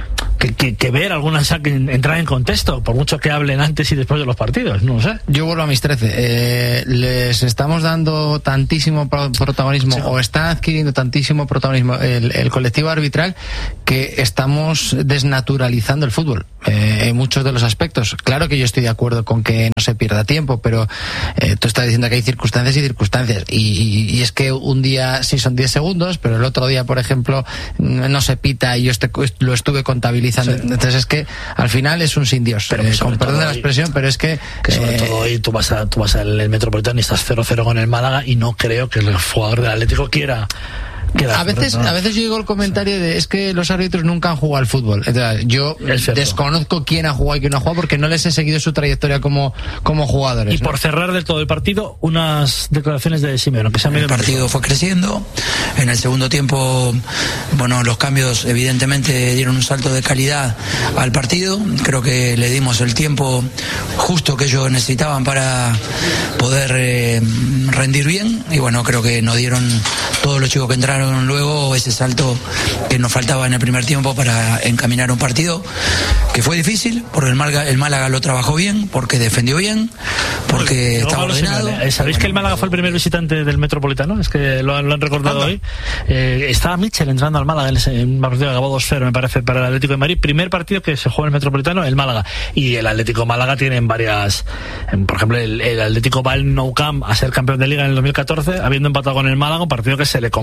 Speaker 1: ver algunas, entrar en contexto, por mucho que hablen antes y después de los partidos, no sé.
Speaker 2: Yo vuelvo a mis 13. Les estamos dando tantísimo protagonismo, o están adquiriendo tantísimo protagonismo el colectivo arbitral, que estamos desnaturalizando el fútbol en muchos de los aspectos. Claro que yo estoy de acuerdo con que no se pierda tiempo, pero tú estás diciendo que hay circunstancias y circunstancias, y es que un día sí son 10 segundos, pero el otro día, por ejemplo, no se pita y yo lo estuve contabilizando. Sí. Entonces es que al final es un sin Dios, con perdón de la expresión, pero es que
Speaker 1: sobre todo hoy tú vas al Metropolitano y estás 0-0 con el Málaga, y no creo que el jugador del Atlético quiera. A veces yo digo el comentario de es que los árbitros nunca han jugado al fútbol. Entonces, yo desconozco quién ha jugado y quién no ha jugado, porque no les he seguido su trayectoria como jugadores. Y por cerrar del todo el partido, unas declaraciones de Simeone, que se han
Speaker 8: el partido fue creciendo. En el segundo tiempo, los cambios evidentemente dieron un salto de calidad al partido. Creo que le dimos el tiempo justo que ellos necesitaban para poder rendir bien, y creo que nos dieron todos los chicos que entraron luego ese salto que nos faltaba en el primer tiempo para encaminar un partido que fue difícil, porque el Málaga lo trabajó bien, porque defendió bien, porque estaba ordenado.
Speaker 1: ¿Sabéis que el Málaga fue el primer visitante del Metropolitano? Es que lo han recordado hoy. Estaba Mitchell entrando al Málaga en un partido que acabó 2-0, me parece, para el Atlético de Madrid. Primer partido que se juega en el Metropolitano, el Málaga. Y el Atlético Málaga tiene varias. Por ejemplo, el Atlético va al Nou Camp a ser campeón de Liga en el 2014, habiendo empatado con el Málaga, un partido que se le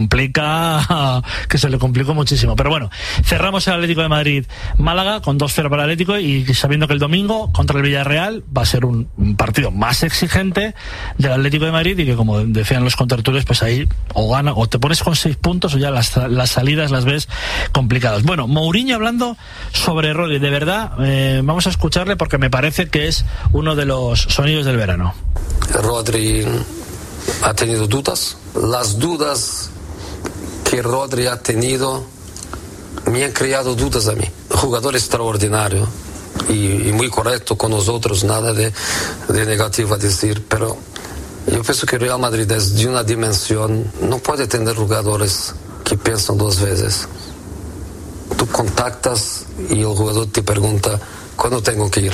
Speaker 1: complicó muchísimo. Pero bueno, cerramos el Atlético de Madrid Málaga con 2-0 para el Atlético, y sabiendo que el domingo contra el Villarreal va a ser un partido más exigente del Atlético de Madrid, y que, como decían los contertulios, pues ahí o gana o te pones con 6 puntos, o ya las salidas las ves complicadas. Bueno, Mourinho hablando sobre Rodri, de verdad, vamos a escucharle, porque me parece que es uno de los sonidos del verano.
Speaker 9: Rodri ha tenido dudas. Las dudas que Rodri ha tenido me han creado dudas a mí. Jugador extraordinario y muy correcto con nosotros, nada de negativo a decir, pero yo pienso que Real Madrid es de una dimensión, no puede tener jugadores que piensan 2 veces. Tú contactas y el jugador te pregunta ¿cuándo tengo que ir?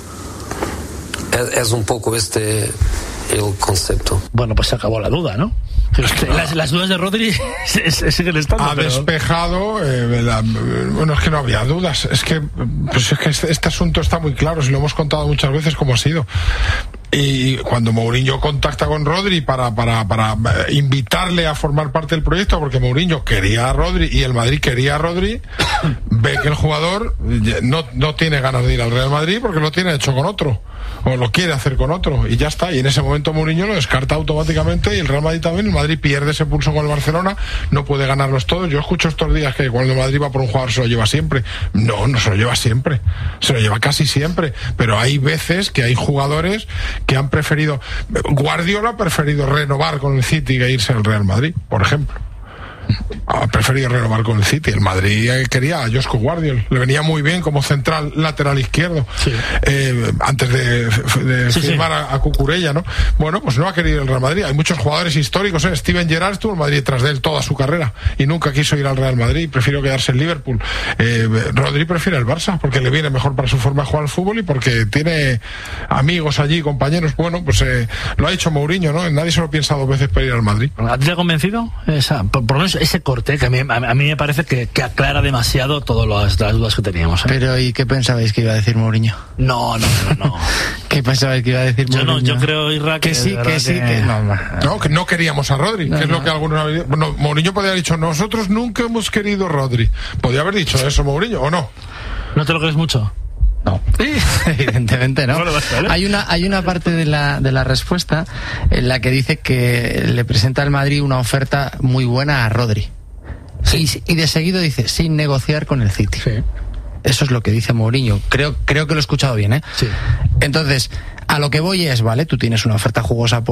Speaker 9: Es un poco el concepto.
Speaker 1: Bueno, pues se acabó la duda, ¿no? Las dudas de Rodri siguen estando.
Speaker 3: Ha despejado. Es que no había dudas. Es que este asunto está muy claro. Si lo hemos contado muchas veces cómo ha sido. Y cuando Mourinho contacta con Rodri para invitarle a formar parte del proyecto, porque Mourinho quería a Rodri y el Madrid quería a Rodri, ve que el jugador no tiene ganas de ir al Real Madrid porque lo tiene hecho con otro, o lo quiere hacer con otro, y ya está. Y en ese momento Mourinho lo descarta automáticamente, y el Real Madrid también. El Madrid pierde ese pulso con el Barcelona, no puede ganarlos todos. Yo escucho estos días que cuando el Madrid va por un jugador se lo lleva siempre. No se lo lleva siempre, se lo lleva casi siempre, pero hay veces que hay jugadores que han preferido. Guardiola ha preferido renovar con el City que irse al Real Madrid, por ejemplo. Ha preferido renovar con el City. El Madrid quería a Josko Guardiola, le venía muy bien como central lateral izquierdo, sí. Antes de firmar a Cucurella, ¿no? Bueno, pues no ha querido el Real Madrid. Hay muchos jugadores históricos, Steven Gerrard estuvo en Madrid tras de él toda su carrera y nunca quiso ir al Real Madrid, prefirió quedarse en Liverpool. Rodri prefiere el Barça porque le viene mejor para su forma de jugar al fútbol y porque tiene amigos allí, compañeros. Bueno, pues lo ha dicho Mourinho, ¿no? Nadie se lo piensa 2 veces para ir al Madrid.
Speaker 1: ¿A ti te ha convencido? Por lo menos ese corte fuerte, que a mí me parece que aclara demasiado todas las dudas que teníamos.
Speaker 2: Pero ¿y qué pensabais que iba a decir Mourinho?
Speaker 1: No.
Speaker 2: ¿Qué pensabais que iba a decir Mourinho?
Speaker 1: Yo creo, Irra,
Speaker 2: que sí.
Speaker 3: No, que no queríamos a Rodri, que es lo que algunos habían... Bueno, Mourinho podría haber dicho, nosotros nunca hemos querido Rodri. Podría haber dicho eso Mourinho, ¿o no?
Speaker 1: ¿No te lo crees mucho?
Speaker 2: No, evidentemente no.
Speaker 1: Bueno, ¿vale?
Speaker 2: Hay una parte de la respuesta en la que dice que le presenta al Madrid una oferta muy buena a Rodri. Sí. Y de seguido dice, sin negociar con el City.
Speaker 1: Sí.
Speaker 2: Eso es lo que dice Mourinho. Creo que lo he escuchado bien, ¿eh?
Speaker 1: Sí.
Speaker 2: Entonces, a lo que voy es, vale, tú tienes una oferta jugosa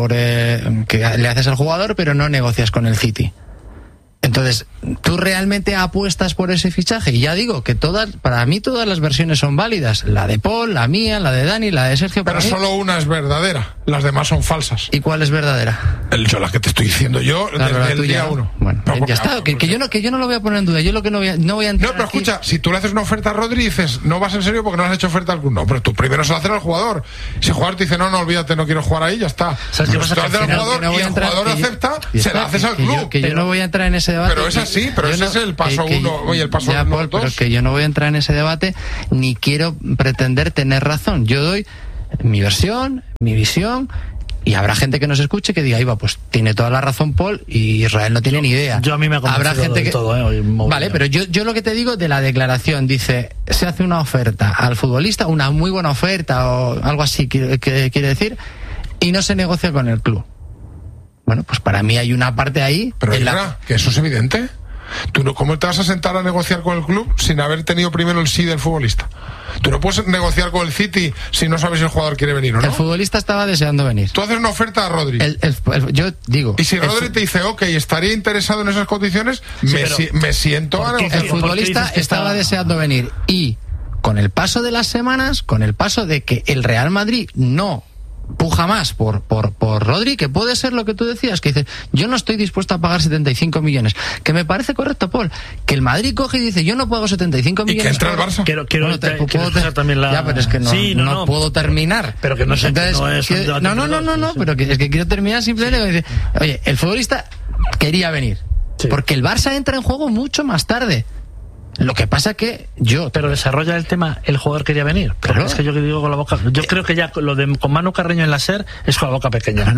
Speaker 2: que le haces al jugador, pero no negocias con el City. Entonces, ¿tú realmente apuestas por ese fichaje? Y ya digo que para mí todas las versiones son válidas. La de Paul, la mía, la de Dani, la de Sergio.
Speaker 3: Pero solo una es verdadera. Las demás son falsas.
Speaker 2: ¿Y cuál es verdadera?
Speaker 3: La que te estoy diciendo yo,
Speaker 2: claro,
Speaker 3: desde el día 1.
Speaker 2: Bueno, ya está. Que yo no lo voy a poner en duda. Yo lo que no voy a entrar.
Speaker 3: No, pero escucha, si tú le haces una oferta a Rodri y dices, no vas en serio porque no le has hecho oferta al club. No, pero tú primero se la haces al jugador. Si el jugador te dice, no, olvídate, no quiero jugar ahí, ya está.
Speaker 1: ¿Sabes qué pasa?
Speaker 3: Tú haces al jugador y el jugador acepta, se la haces al club.
Speaker 2: Yo no voy a entrar en ese debate.
Speaker 3: Pero es así. Pero ese es el paso 1 y el paso 2.
Speaker 2: Pero que yo no voy a entrar en ese debate ni quiero pretender tener razón. Yo doy mi versión, mi visión, y habrá gente que nos escuche que diga, pues tiene toda la razón Paul y Israel no tiene ni idea.
Speaker 1: Yo a mí me ha convencido
Speaker 2: habrá gente que
Speaker 1: todo,
Speaker 2: vale, pero yo lo que te digo de la declaración, dice, se hace una oferta al futbolista, una muy buena oferta o algo así que quiere decir, y no se negocia con el club. Bueno, pues para mí hay una parte ahí.
Speaker 3: Pero que eso es evidente. Tú no, ¿cómo te vas a sentar a negociar con el club sin haber tenido primero el sí del futbolista? Tú no puedes negociar con el City si no sabes si el jugador quiere venir o no.
Speaker 2: El futbolista estaba deseando venir.
Speaker 3: Tú haces una oferta a Rodri.
Speaker 2: Yo digo.
Speaker 3: Y si Rodri te dice, ok, estaría interesado en esas condiciones, me siento a negociar.
Speaker 2: El futbolista estaba deseando venir. Y con el paso de las semanas, con el paso de que el Real Madrid no puja más por Rodri, que puede ser lo que tú decías, que dices, yo no estoy dispuesto a pagar 75 millones, que me parece correcto, Paul, que el Madrid coge y dice, yo no pago 75 millones.
Speaker 3: Y que entra el Barça.
Speaker 1: Quiero también la...
Speaker 2: Ya, pero es que no puedo terminar.
Speaker 1: Pero que no sé.
Speaker 2: Entonces, pero que es que quiero terminar simplemente con decir, oye, el futbolista quería venir, porque el Barça entra en juego mucho más tarde. Lo que pasa que
Speaker 1: Pero desarrolla el tema, el jugador quería venir. Claro. Es que yo que digo con la boca... Yo creo que ya lo de con Manu Carreño en la SER es con la boca pequeña.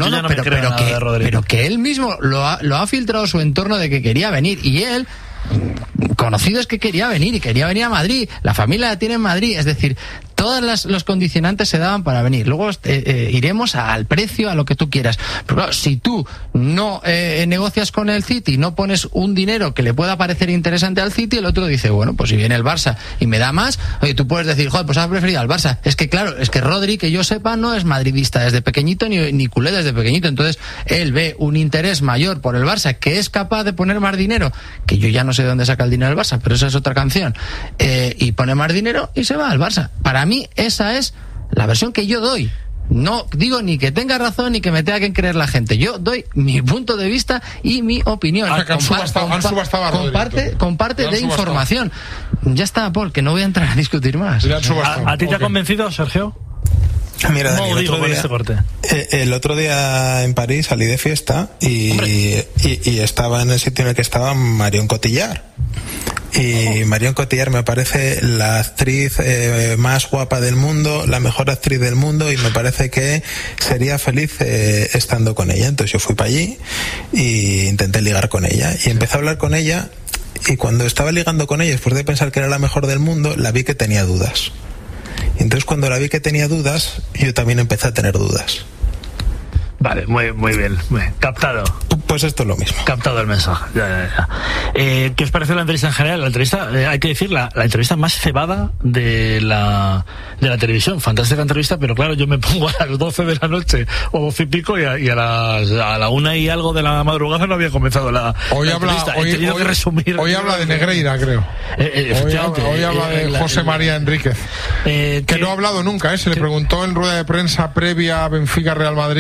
Speaker 2: Pero que él mismo lo ha filtrado su entorno de que quería venir. Y él, conocido es que quería venir y quería venir a Madrid. La familia la tiene en Madrid. Es decir, todos los condicionantes se daban para venir. Luego iremos al precio, a lo que tú quieras. Pero claro, si tú no negocias con el City, no pones un dinero que le pueda parecer interesante al City, el otro dice, bueno, pues si viene el Barça y me da más, oye, tú puedes decir, joder, pues has preferido al Barça. Es que claro, es que Rodri, que yo sepa, no es madridista desde pequeñito ni culé desde pequeñito. Entonces, él ve un interés mayor por el Barça, que es capaz de poner más dinero, que yo ya no sé de dónde saca el dinero el Barça, pero esa es otra canción, y pone más dinero y se va al Barça. Para mí esa es la versión que yo doy. No digo ni que tenga razón ni que me tenga que creer la gente. Yo doy mi punto de vista y mi opinión. Comparte de información. Ya está, Paul, que no voy a entrar a discutir más.
Speaker 1: ¿A ti te ha convencido, Sergio?
Speaker 4: Mira, Dani, el otro día en París salí de fiesta y estaba en el sitio en el que estaba Marion Cotillard. Y Marion Cotillard me parece la actriz más guapa del mundo, la mejor actriz del mundo, y me parece que sería feliz estando con ella. Entonces yo fui para allí e intenté ligar con ella y empecé a hablar con ella, y cuando estaba ligando con ella, después de pensar que era la mejor del mundo, la vi que tenía dudas. Y entonces cuando la vi que tenía dudas, yo también empecé a tener dudas.
Speaker 1: Vale, muy bien. Captado.
Speaker 4: Pues esto es lo mismo.
Speaker 1: Captado el mensaje. Ya. ¿Qué os pareció la entrevista en general? La entrevista, hay que decir, la entrevista más cebada de la televisión. Fantástica entrevista, pero claro, yo me pongo a las 12 de la noche o 12 y pico y a la 1 y algo de la madrugada no había comenzado la entrevista. He tenido que resumir.
Speaker 3: Hoy habla de Negreira, creo. Hoy habla de José María Enríquez. Que no ha hablado nunca, Se le preguntó en rueda de prensa previa a Benfica Real Madrid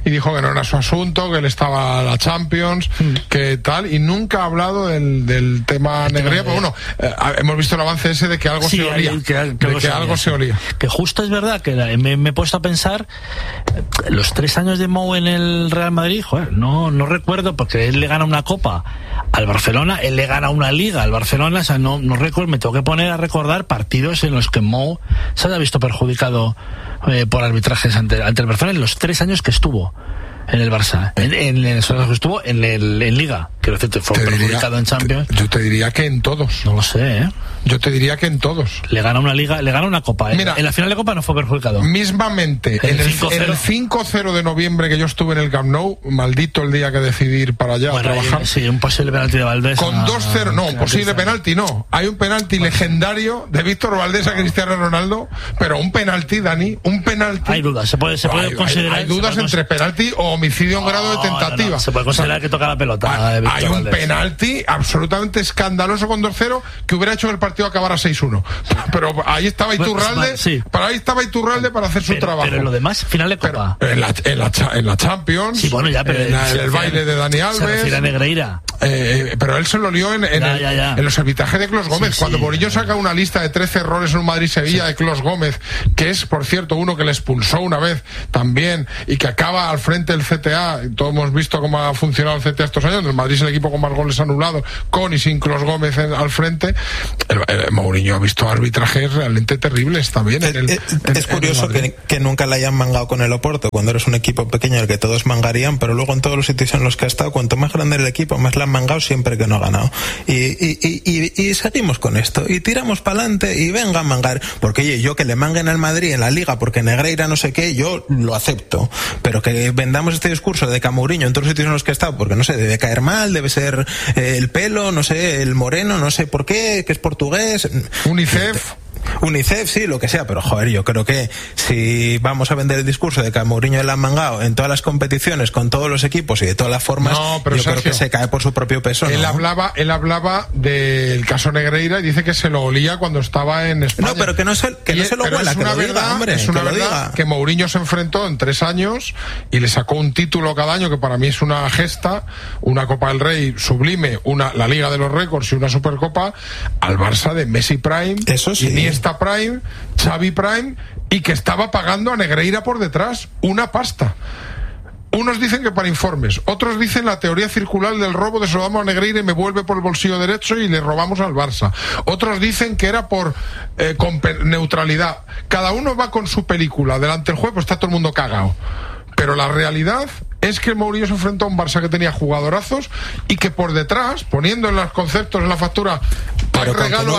Speaker 3: y dijo que no era su asunto, que él estaba a la Champions, que tal, y nunca ha hablado del tema Negreira, pero bueno, hemos visto el avance ese de que algo se olía, algo se olía.
Speaker 1: Que justo es verdad que me he puesto a pensar los 3 años de Mou en el Real Madrid, joder, no recuerdo, porque él le gana una Copa al Barcelona, él le gana una Liga al Barcelona, o sea, no recuerdo, me tengo que poner a recordar partidos en los que Mou se haya visto perjudicado por arbitrajes ante el Barcelona en los 3 años que estuvo en el Barça, estuvo en Liga, quiero decirte, fue perjudicado en Champions.
Speaker 3: Yo te diría que en todos.
Speaker 1: No lo sé,
Speaker 3: Yo te diría que en todos.
Speaker 1: Le gana una Liga, le gana una Copa.
Speaker 3: Mira,
Speaker 1: en la final de Copa no fue perjudicado.
Speaker 3: Mismamente, en el 5-0 de noviembre que yo estuve en el Camp Nou, maldito el día que decidí ir para allá a trabajar.
Speaker 1: Sí, un posible penalti de Valdés.
Speaker 3: Con 2-0, no, posible penalti no. Hay un penalti legendario de Víctor Valdés a Cristiano Ronaldo, pero un penalti, Dani, un penalti.
Speaker 1: Hay dudas, se puede considerar.
Speaker 3: Hay dudas entre penalti o homicidio en grado de tentativa.
Speaker 1: No, se puede considerar que toca la pelota.
Speaker 3: Hay un penalti absolutamente escandaloso con 2-0 que hubiera hecho que el partido acabara 6-1. Pero ahí estaba Iturralde, para hacer su trabajo.
Speaker 1: Pero lo demás, final de Copa.
Speaker 3: En la Champions.
Speaker 1: Sí, bueno, ya, pero
Speaker 3: en el baile de Dani Alves.
Speaker 1: Se refiere a Negreira.
Speaker 3: Pero él se lo lió en los arbitrajes de Clos Gómez. Cuando Mourinho saca una lista de 13 errores en un Madrid-Sevilla de Clos Gómez, que es, por cierto, uno que le expulsó una vez también y que acaba al frente del CTA. Todos hemos visto cómo ha funcionado el CTA estos años. El Madrid es el equipo con más goles anulados, con y sin Clos Gómez al frente. Mourinho ha visto arbitrajes realmente terribles también.
Speaker 4: Es curioso que nunca le hayan mangado con el Oporto, cuando eres un equipo pequeño el que todos mangarían, pero luego en todos los sitios en los que ha estado, cuanto más grande el equipo, más le han mangado siempre que no ha ganado. Y seguimos con esto, y tiramos para adelante, y venga a mangar. Porque oye, yo que le manguen al Madrid en la Liga porque Negreira no sé qué, yo lo acepto. Pero que vendamos este discurso de que a Mourinho en todos los sitios en los que ha estado, porque no sé, debe caer mal, debe ser el pelo, no sé, el moreno, no sé por qué, que es portugués. UNICEF, sí, lo que sea, pero joder, yo creo que si vamos a vender el discurso de que a Mourinho le han mangado en todas las competiciones, con todos los equipos y de todas las formas, yo creo que se cae por su propio peso. Él
Speaker 3: hablaba del caso Negreira y dice que se lo olía cuando estaba en España.
Speaker 4: No, pero que no se lo huela, que lo diga, hombre.
Speaker 3: Es una verdad que Mourinho se enfrentó en 3 años y le sacó un título cada año, que para mí es una gesta, una Copa del Rey sublime, la Liga de los Récords y una Supercopa, al Barça de Messi Prime.
Speaker 4: Eso sí.
Speaker 3: Iniesta Prime, Xavi Prime, y que estaba pagando a Negreira por detrás una pasta. Unos dicen que para informes, otros dicen la teoría circular del robo de se lo damos a Negreira y me vuelve por el bolsillo derecho y le robamos al Barça. Otros dicen que era por neutralidad. Cada uno va con su película delante del juez, pues está todo el mundo cagado. Pero la realidad es que Mourinho se enfrentó a un Barça que tenía jugadorazos y que por detrás, poniendo en los conceptos en la factura, pack regalo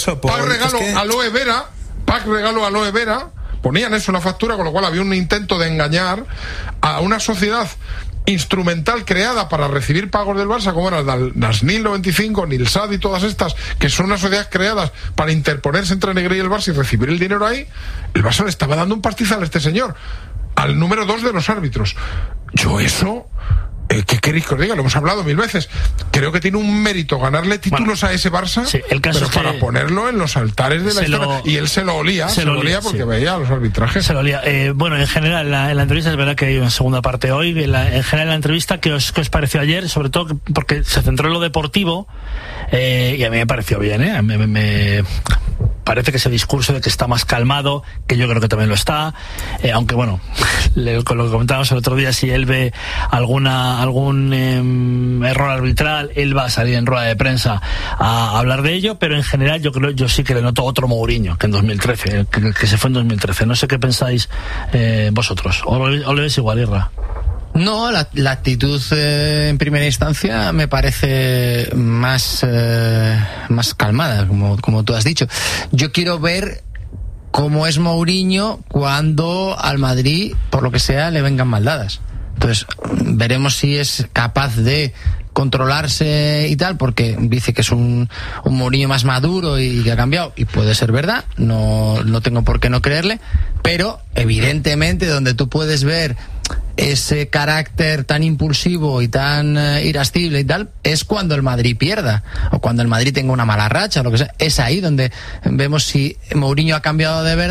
Speaker 3: Aloe Vera, ponían eso en la factura, con lo cual había un intento de engañar a una sociedad instrumental creada para recibir pagos del Barça, como era el Nasnil 95, Nilsad y todas estas, que son unas sociedades creadas para interponerse entre Negreira y el Barça y recibir el dinero ahí. El Barça le estaba dando un pastizal a este señor, al número 2 de los árbitros. Yo eso, ¿qué queréis que os diga? Lo hemos hablado 1000 veces. Creo que tiene un mérito ganarle títulos a ese Barça,
Speaker 1: sí, el caso
Speaker 3: pero
Speaker 1: es
Speaker 3: para ponerlo en los altares de la historia. Y él se lo olía porque veía los arbitrajes.
Speaker 1: Se lo olía. Bueno, en general, en la entrevista, es verdad que hay una segunda parte hoy. En general, la entrevista, ¿qué os pareció ayer? Sobre todo porque se centró en lo deportivo, y a mí me pareció bien, me parece que ese discurso de que está más calmado, que yo creo que también lo está, aunque bueno, con lo que comentábamos el otro día, si él ve algún error arbitral, él va a salir en rueda de prensa a hablar de ello, pero en general yo sí que le noto otro Mourinho que en 2013, que se fue en 2013. No sé qué pensáis vosotros, o le ves igual, Irra.
Speaker 2: No, la actitud en primera instancia me parece más calmada, como tú has dicho. Yo quiero ver cómo es Mourinho cuando al Madrid, por lo que sea, le vengan mal dadas. Entonces, veremos si es capaz de controlarse y tal, porque dice que es un Mourinho más maduro y que ha cambiado, y puede ser verdad, no tengo por qué no creerle, pero evidentemente donde tú puedes ver ese carácter tan impulsivo y tan irascible y tal, es cuando el Madrid pierda, o cuando el Madrid tenga una mala racha, o lo que sea. Es ahí donde vemos si Mourinho ha cambiado de verdad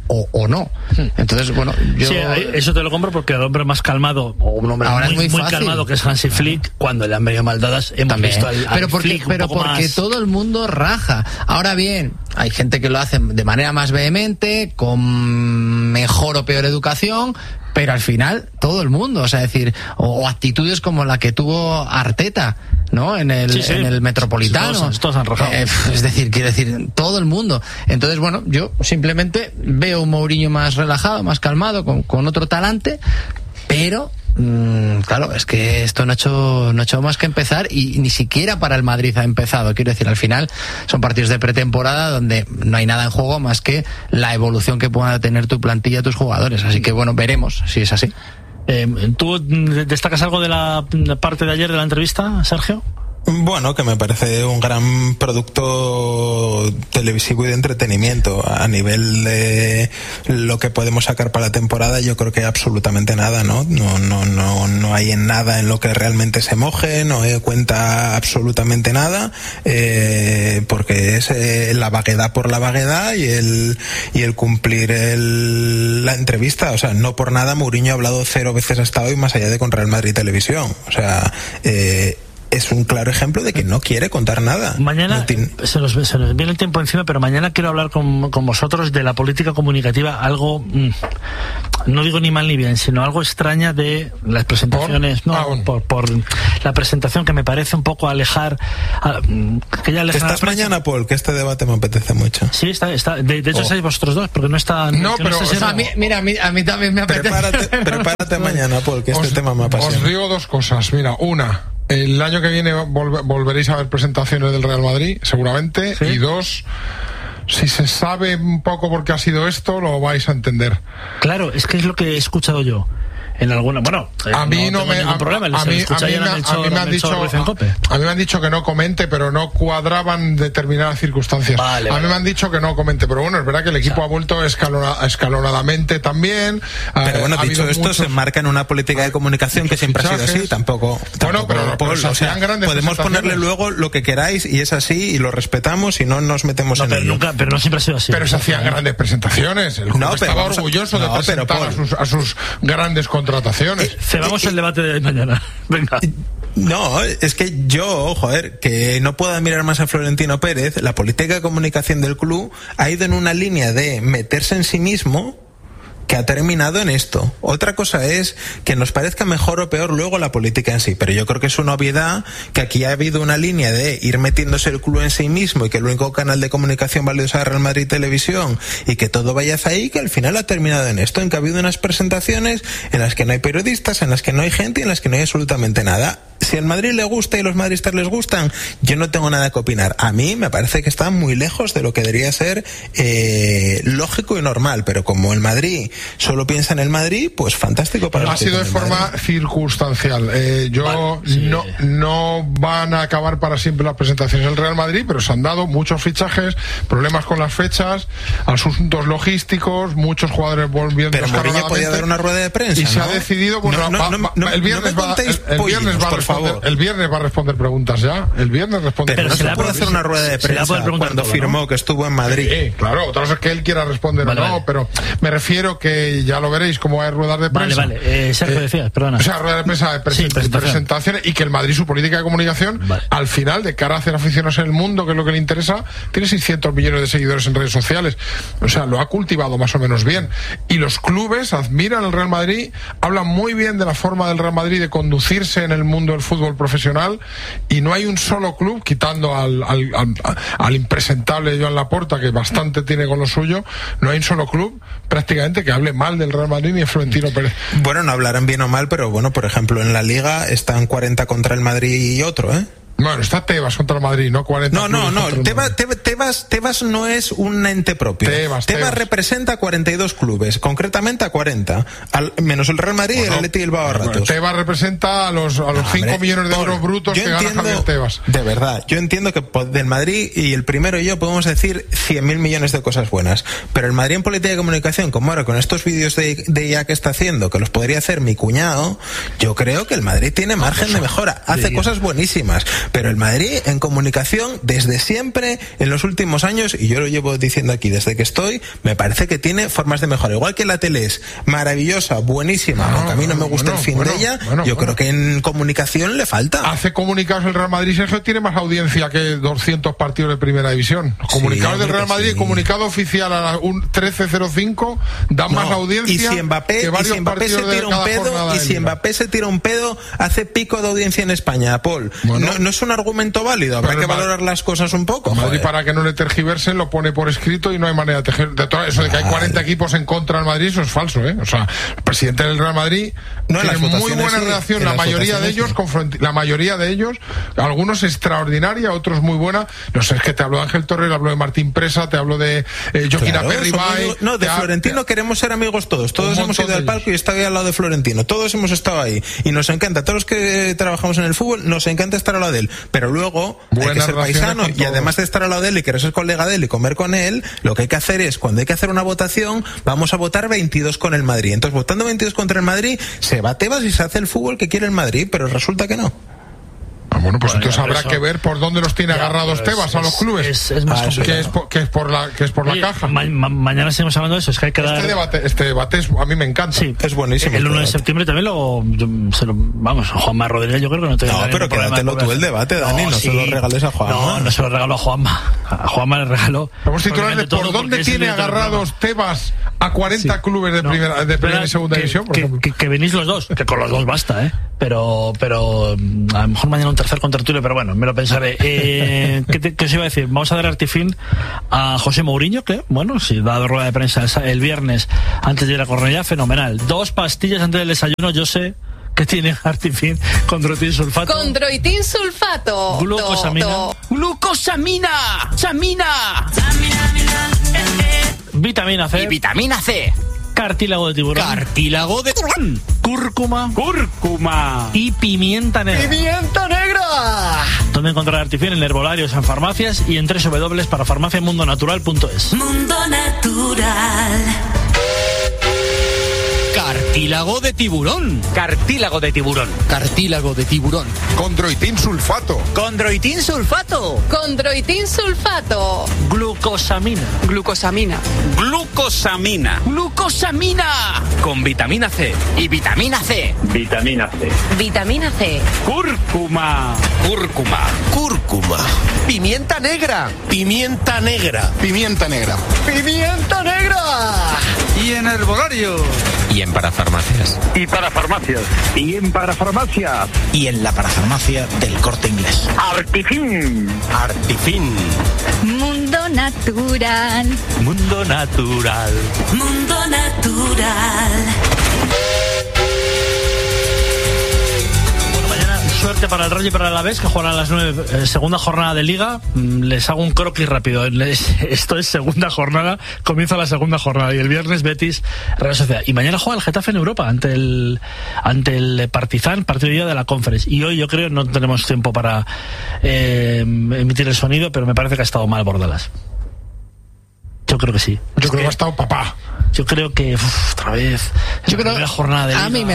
Speaker 2: o no. Entonces, bueno, yo...
Speaker 1: Sí, eso te lo compro porque el hombre más calmado, o un hombre
Speaker 2: ahora
Speaker 1: muy calmado, que es Hansi Flick, cuando le han venido mal dadas, hemos visto al
Speaker 2: porque
Speaker 1: más...
Speaker 2: todo el mundo raja. Ahora bien, hay gente que lo hace de manera más vehemente, con mejor o peor educación, pero al final todo el mundo, o sea, decir, o actitudes como la que tuvo Arteta, ¿no? En el Metropolitano.
Speaker 1: Todos han rajado.
Speaker 2: Es decir, quiero decir, todo el mundo. Entonces, bueno, yo simplemente veo un Mourinho más relajado, más calmado, con otro talante, pero claro, es que esto no ha hecho más que empezar, y ni siquiera para el Madrid ha empezado. Quiero decir, al final son partidos de pretemporada donde no hay nada en juego más que la evolución que pueda tener tu plantilla, tus jugadores. Así que bueno, veremos si es así.
Speaker 1: ¿Tú destacas algo de la parte de ayer de la entrevista, Sergio?
Speaker 4: Bueno, que me parece un gran producto televisivo y de entretenimiento. A nivel de lo que podemos sacar para la temporada, yo creo que absolutamente nada, ¿no? No hay en nada en lo que realmente se moje, no cuenta absolutamente nada, porque es la vaguedad por la vaguedad y el cumplir la entrevista. O sea, no por nada Mourinho ha hablado 0 veces hasta hoy, más allá de con Real Madrid Televisión. O sea, es un claro ejemplo de que no quiere contar nada.
Speaker 1: Mañana se nos viene el tiempo encima, pero mañana quiero hablar con vosotros de la política comunicativa, algo, no digo ni mal ni bien, sino algo extraña de las presentaciones. Por la presentación, que me parece un poco alejar.
Speaker 4: ¿Estás mañana, Paul? Que este debate me apetece mucho.
Speaker 1: Sí, está. De hecho, estáis vosotros dos, porque no está.
Speaker 3: No, pero
Speaker 2: a mí también me apetece.
Speaker 4: Prepárate mañana, Paul, que este tema me apasiona.
Speaker 3: Os digo 2 cosas. Mira, una, el año que viene volveréis a ver presentaciones del Real Madrid, seguramente. ¿Sí? Y 2, si se sabe un poco por qué ha sido esto, lo vais a entender.
Speaker 1: Claro, es que es lo que he escuchado yo. En alguna,
Speaker 3: a mí no me
Speaker 1: ningún problema. A mí
Speaker 3: me han dicho que no comente, pero no cuadraban determinadas circunstancias. A mí me han dicho que no comente, pero bueno, es verdad que el equipo ha vuelto escalonadamente también.
Speaker 4: Pero bueno, dicho esto, se enmarca en una política de comunicación que siempre ha sido así. Tampoco
Speaker 3: pero
Speaker 4: o sea, podemos ponerle luego lo que queráis y es así y lo respetamos y no nos metemos en ello.
Speaker 1: Pero no siempre ha sido así.
Speaker 3: Pero se hacían grandes presentaciones. El club estaba orgulloso de presentar a sus grandes contrataciones.
Speaker 1: Cerramos el debate de mañana. Venga.
Speaker 4: No, es que yo, que no puedo admirar más a Florentino Pérez. La política de comunicación del club ha ido en una línea de meterse en sí mismo, que ha terminado en esto. Otra cosa es que nos parezca mejor o peor luego la política en sí, pero yo creo que es una obviedad que aquí ha habido una línea de ir metiéndose el club en sí mismo y que el único canal de comunicación válido sea Real Madrid Televisión y que todo vaya hacia ahí, que al final ha terminado en esto, en que ha habido unas presentaciones en las que no hay periodistas, en las que no hay gente y en las que no hay absolutamente nada. Si al Madrid le gusta y los madridistas les gustan, yo no tengo nada que opinar. A mí me parece que está muy lejos de lo que debería ser lógico y normal, pero como el Madrid solo piensa en el Madrid, pues fantástico para
Speaker 3: ha sido de forma circunstancial. No van a acabar para siempre las presentaciones del Real Madrid, pero se han dado muchos fichajes, problemas con las fechas, asuntos logísticos, muchos jugadores volviendo.
Speaker 4: Pero Mourinho podía dar una rueda de prensa,
Speaker 3: y se ha decidido, el viernes el viernes va a responder preguntas ya. El viernes responde.
Speaker 4: Pero se le puede hacer una rueda de prensa cuando firmó que estuvo en Madrid.
Speaker 3: Sí, claro, otra cosa es que él quiera responder o no, pero me refiero que ya lo veréis como hay ruedas de prensa.
Speaker 1: Sergio decías, perdona.
Speaker 3: O sea, rueda de prensa de presentaciones, y que el Madrid, su política de comunicación, al final, de cara a hacer aficionados en el mundo, que es lo que le interesa, tiene 600 millones de seguidores en redes sociales. O sea, lo ha cultivado más o menos bien. Y los clubes admiran al Real Madrid, hablan muy bien de la forma del Real Madrid de conducirse en el mundo del fútbol profesional, y no hay un solo club, quitando al impresentable Joan Laporta, que bastante tiene con lo suyo, no hay un solo club prácticamente que hable mal del Real Madrid ni de Florentino Pérez.
Speaker 4: Bueno, no hablarán bien o mal, pero bueno, por ejemplo, en la Liga están 40 contra el Madrid y otro,
Speaker 3: Bueno, está Tebas contra el Madrid, no 40.
Speaker 4: No. Tebas no es un ente propio. Tebas representa 42 clubes, concretamente a 40, menos el Real Madrid y el Athletic Bilbao a ratos.
Speaker 3: Tebas representa a los 5 millones de euros brutos que gana Javier Tebas.
Speaker 4: De verdad, yo entiendo que del Madrid y el primero y yo podemos decir 100.000 millones de cosas buenas, pero el Madrid en política de comunicación, como ahora con estos vídeos de IA que está haciendo, que los podría hacer mi cuñado, yo creo que el Madrid tiene margen de mejora, hace cosas buenísimas. Pero el Madrid en comunicación desde siempre, en los últimos años, y yo lo llevo diciendo aquí desde que estoy, me parece que tiene formas de mejora. Igual que la tele es maravillosa, buenísima, aunque a mí no me gusta el fin de ella, yo creo que en comunicación le falta.
Speaker 3: Hace comunicados el Real Madrid, Sergio, tiene más audiencia que 200 partidos de primera división. Los comunicados del Real Madrid, comunicado oficial a las 13:05, dan más audiencia.
Speaker 4: Y si Mbappé, se tira un pedo, hace pico de audiencia en España, Paul. No es un argumento válido, habrá que valorar las cosas un poco.
Speaker 3: Madrid, para que no le tergiversen, lo pone por escrito y no hay manera de todo eso de que hay 40 equipos en contra del Madrid, eso es falso, ¿eh? O sea, el presidente del Real Madrid tiene muy buena relación, la mayoría de ellos, algunos extraordinaria, otros muy buena. No sé, es que te hablo de Ángel Torres, hablo de Martín Presa, te hablo de Joaquín Aperribay.
Speaker 4: No, de Florentino queremos ser amigos todos hemos ido al palco y estaba ahí al lado de Florentino, todos hemos estado ahí y nos encanta, todos los que trabajamos en el fútbol nos encanta estar al lado de él, pero luego hay que ser paisano y además de estar al lado de él y querer ser colega de él y comer con él, lo que hay que hacer es, cuando hay que hacer una votación, vamos a votar 22 con el Madrid. Entonces, votando 22 contra el Madrid, se va Tebas y se hace el fútbol que quiere el Madrid, pero resulta que no.
Speaker 3: Bueno, pues entonces habrá que ver por dónde los tiene agarrados Tebas a los clubes.
Speaker 1: Es más
Speaker 3: complicado. Que es por la caja.
Speaker 1: Mañana seguimos hablando de eso. Es que hay que dar...
Speaker 3: Este debate a mí me encanta.
Speaker 1: Sí,
Speaker 3: es buenísimo.
Speaker 1: El 1 de septiembre también vamos, Juanma Rodríguez, yo creo que no te...
Speaker 4: No, pero quédatelo tú el debate, Dani, no se lo regales a Juanma.
Speaker 1: No se lo regalo a Juanma. A Juanma le regaló...
Speaker 3: Vamos a titularle por dónde tiene agarrados Tebas a 40 clubes de primera y segunda división, por ejemplo.
Speaker 1: Que venís los dos, que con los dos basta, pero a lo mejor mañana un tercer contertulio, pero bueno, me lo pensaré. ¿Qué os iba a decir? Vamos a dar artifín a José Mourinho, que, bueno, si da rueda de prensa el viernes antes de ir a Cornellá, fenomenal. 2 pastillas antes del desayuno, yo sé que tiene artifín Condroitin sulfato.
Speaker 10: Condroitin sulfato.
Speaker 1: Glucosamina. Vitamina C.
Speaker 11: Y vitamina C.
Speaker 1: Cartílago de tiburón.
Speaker 11: Cartílago de tiburón.
Speaker 1: Cúrcuma. Y pimienta negra.
Speaker 11: ¡Pimienta negra!
Speaker 1: ¿Dónde encontrar artifín? En herbolarios, en farmacias y en www.parafarmaciamundonatural.es.
Speaker 12: Mundo Natural.
Speaker 11: Cartílago de tiburón.
Speaker 1: Cartílago de tiburón.
Speaker 11: Cartílago de tiburón.
Speaker 3: Condroitin sulfato.
Speaker 11: Condroitin sulfato.
Speaker 10: Condroitin sulfato.
Speaker 1: Glucosamina.
Speaker 10: Glucosamina.
Speaker 11: Glucosamina.
Speaker 10: Glucosamina.
Speaker 11: Con vitamina C. Y vitamina C.
Speaker 12: Vitamina C.
Speaker 10: Vitamina C.
Speaker 1: Cúrcuma.
Speaker 11: Pimienta negra.
Speaker 12: Pimienta negra.
Speaker 11: Pimienta negra.
Speaker 12: Pimienta negra.
Speaker 1: Y en herbolario.
Speaker 11: Y en parafarmacias.
Speaker 12: Y para farmacias. Y en parafarmacias.
Speaker 11: Y en la parafarmacia del Corte Inglés.
Speaker 12: Artifín.
Speaker 10: Mundo Natural.
Speaker 1: Mundo Natural.
Speaker 12: Mundo Natural.
Speaker 1: Suerte para el Rayo y para el Alavés, que juegan a las 9, segunda jornada de Liga. Les hago un croquis rápido. Esto es segunda jornada, comienza la segunda jornada y el viernes Betis, Real Sociedad. Y mañana juega el Getafe en Europa ante el Partizan, partido día de la Conference. Y hoy yo creo no tenemos tiempo para emitir el sonido, pero me parece que ha estado mal Bordalas. Yo creo que sí.
Speaker 3: Yo creo que ha estado papá.
Speaker 1: Yo creo que otra vez.
Speaker 2: Yo creo
Speaker 1: la jornada de Liga.
Speaker 2: A mí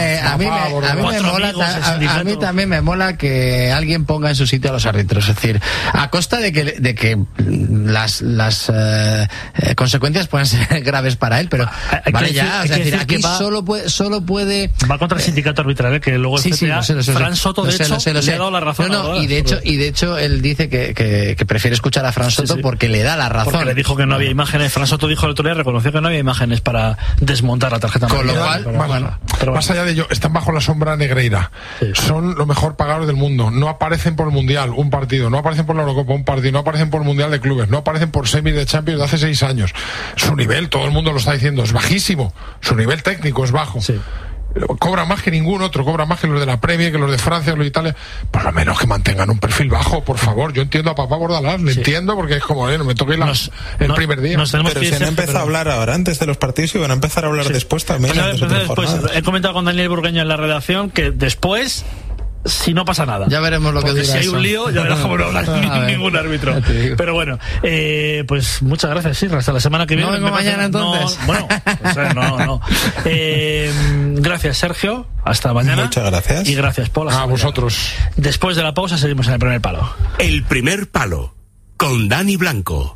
Speaker 2: también me mola que alguien ponga en su sitio a los árbitros, es decir, a costa de que las consecuencias puedan ser graves para él, pero vale ya, es decir, aquí solo puede
Speaker 1: va contra el sindicato arbitral, que luego Fran Soto de hecho le ha dado la razón.
Speaker 2: Y de hecho él dice que prefiere escuchar a Fran Soto porque le da la razón.
Speaker 1: Porque le dijo que no había imágenes. Fran Soto dijo el otro día, reconoció que no había imágenes para desmontar la tarjeta amarilla.
Speaker 3: Con lo cual, más allá de ello, están bajo la sombra Negreira. Sí. Son los mejor pagados del mundo. No aparecen por el Mundial, un partido. No aparecen por la Eurocopa, un partido. No aparecen por el Mundial de Clubes. No aparecen por semis de Champions de hace 6 años. Su nivel, todo el mundo lo está diciendo, es bajísimo. Su nivel técnico es bajo. Sí. Cobra más que ningún otro, cobra más que los de la Premier, que los de Francia, los de Italia. Por lo menos que mantengan un perfil bajo, por favor. Yo entiendo a papá Bordalás, le entiendo, porque es como, no me toqué el primer día.
Speaker 4: Pero se han empezado a hablar ahora antes de los partidos y van a empezar a hablar después también.
Speaker 1: He comentado con Daniel Burgueño en la redacción que después si no pasa nada.
Speaker 2: Ya veremos lo que dura
Speaker 1: si hay
Speaker 2: eso.
Speaker 1: un lío, ya verás cómo no habla ningún árbitro. Pero bueno, pues muchas gracias, Sirra. Hasta la semana que viene.
Speaker 2: No vengo mañana, entonces.
Speaker 1: No. Gracias, Sergio. Hasta mañana.
Speaker 4: Muchas gracias.
Speaker 1: Y gracias, Paul.
Speaker 3: A vosotros.
Speaker 1: Después de la pausa seguimos en el primer palo.
Speaker 13: El primer palo, con Dani Blanco.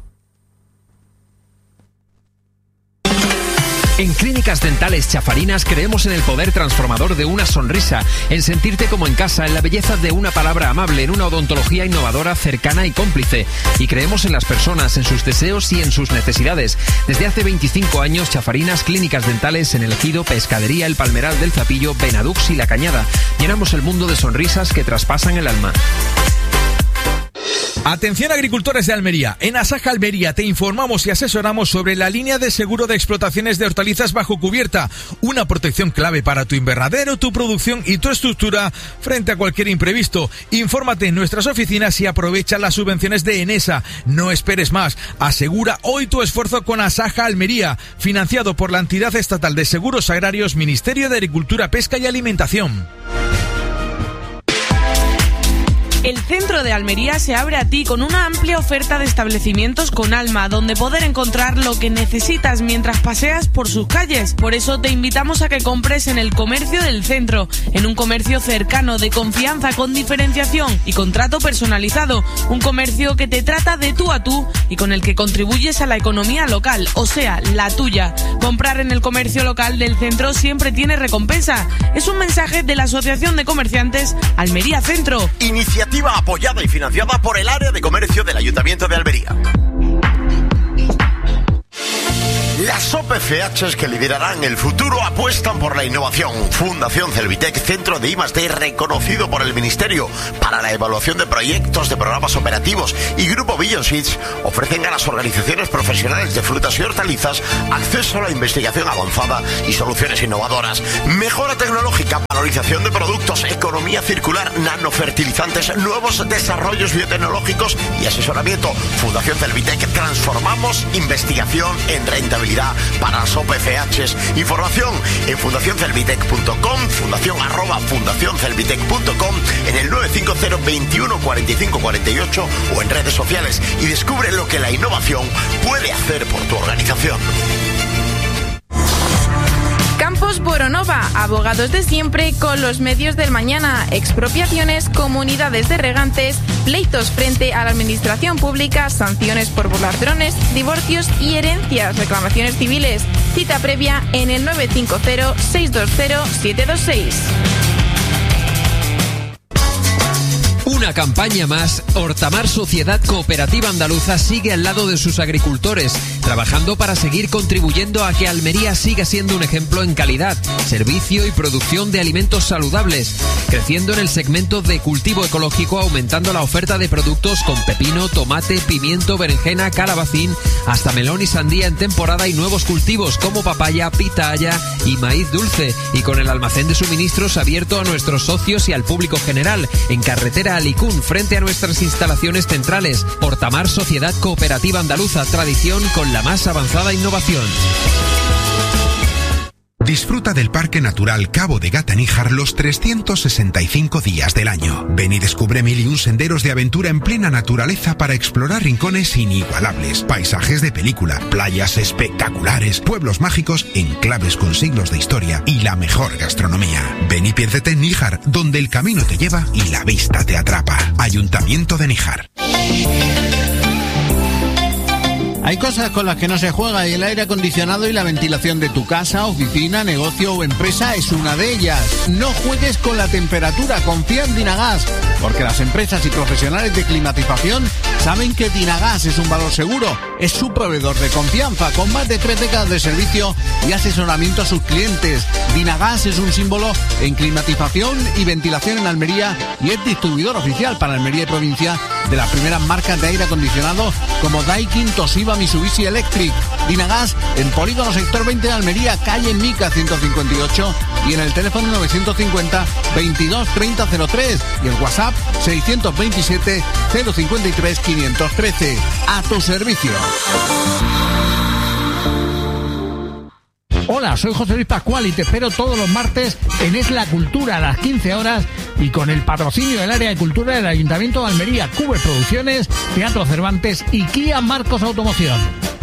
Speaker 14: En Clínicas Dentales Chafarinas creemos en el poder transformador de una sonrisa, en sentirte como en casa, en la belleza de una palabra amable, en una odontología innovadora, cercana y cómplice. Y creemos en las personas, en sus deseos y en sus necesidades. Desde hace 25 años, Chafarinas Clínicas Dentales en El Ejido, Pescadería, El Palmeral del Zapillo, Benadux y La Cañada. Llenamos el mundo de sonrisas que traspasan el alma.
Speaker 15: Atención agricultores de Almería, en Asaja Almería te informamos y asesoramos sobre la línea de seguro de explotaciones de hortalizas bajo cubierta, una protección clave para tu invernadero, tu producción y tu estructura frente a cualquier imprevisto. Infórmate en nuestras oficinas y aprovecha las subvenciones de Enesa. No esperes más, asegura hoy tu esfuerzo con Asaja Almería, financiado por la entidad estatal de seguros agrarios, Ministerio de Agricultura, Pesca y Alimentación.
Speaker 16: El centro de Almería se abre a ti con una amplia oferta de establecimientos con alma, donde poder encontrar lo que necesitas mientras paseas por sus calles. Por eso te invitamos a que compres en el comercio del centro, en un comercio cercano, de confianza, con diferenciación y con trato personalizado. Un comercio que te trata de tú a tú y con el que contribuyes a la economía local, o sea, la tuya. Comprar en el comercio local del centro siempre tiene recompensa. Es un mensaje de la Asociación de Comerciantes Almería Centro.
Speaker 17: Iniciativa apoyada y financiada por el área de comercio del Ayuntamiento de Almería. Las OPCHs que liderarán el futuro apuestan por la innovación. Fundación Celvitec, centro de I+D reconocido por el Ministerio para la evaluación de proyectos de programas operativos, y Grupo Billion Seeds ofrecen a las organizaciones profesionales de frutas y hortalizas acceso a la investigación avanzada y soluciones innovadoras, mejora tecnológica, valorización de productos, economía circular, nanofertilizantes, nuevos desarrollos biotecnológicos y asesoramiento. Fundación Celvitec, transformamos investigación en rentabilidad para las OPCHs. Información en fundacioncelvitec.com, fundacioncelvitec.com, en el 950 21 45 48 o en redes sociales, y descubre lo que la innovación puede hacer por tu organización.
Speaker 18: Campos Boronova, abogados de siempre con los medios del mañana, expropiaciones, comunidades de regantes, pleitos frente a la administración pública, sanciones por volar drones, divorcios y herencias, reclamaciones civiles. Cita previa en el 950 620 726.
Speaker 14: Una campaña más, Hortamar Sociedad Cooperativa Andaluza sigue al lado de sus agricultores, trabajando para seguir contribuyendo a que Almería siga siendo un ejemplo en calidad, servicio y producción de alimentos saludables, creciendo en el segmento de cultivo ecológico, aumentando la oferta de productos con pepino, tomate, pimiento, berenjena, calabacín, hasta melón y sandía en temporada, y nuevos cultivos como papaya, pitaya y maíz dulce, y con el almacén de suministros abierto a nuestros socios y al público general, en carretera Alicún, frente a nuestras instalaciones centrales. Hortamar Sociedad Cooperativa Andaluza, tradición con la más avanzada innovación.
Speaker 19: Disfruta del Parque Natural Cabo de Gata-Níjar los 365 días del año. Ven y descubre 1001 senderos de aventura en plena naturaleza para explorar rincones inigualables, paisajes de película, playas espectaculares, pueblos mágicos, enclaves con siglos de historia y la mejor gastronomía. Ven y piérdete en Níjar, donde el camino te lleva y la vista te atrapa. Ayuntamiento de Níjar.
Speaker 20: Hay cosas con las que no se juega, y el aire acondicionado y la ventilación de tu casa, oficina, negocio o empresa es una de ellas. No juegues con la temperatura, confía en Dinagas, porque las empresas y profesionales de climatización saben que Dinagas es un valor seguro. Es su proveedor de confianza, con más de 3 décadas de servicio y asesoramiento a sus clientes. Dinagas es un símbolo en climatización y ventilación en Almería, y es distribuidor oficial para Almería y provincia de las primeras marcas de aire acondicionado como Daikin, Toshiba, Mitsubishi Electric. Dinagas en Polígono Sector 20 de Almería, calle Mica 158, y en el teléfono 950 22 30 03 y el WhatsApp 627 053 513. A tu servicio. Hola, soy José Luis Pascual y te espero todos los martes en Es la Cultura a las 15 horas y con el patrocinio del área de cultura del Ayuntamiento de Almería, Cube Producciones, Teatro Cervantes y Kia Marcos Automoción.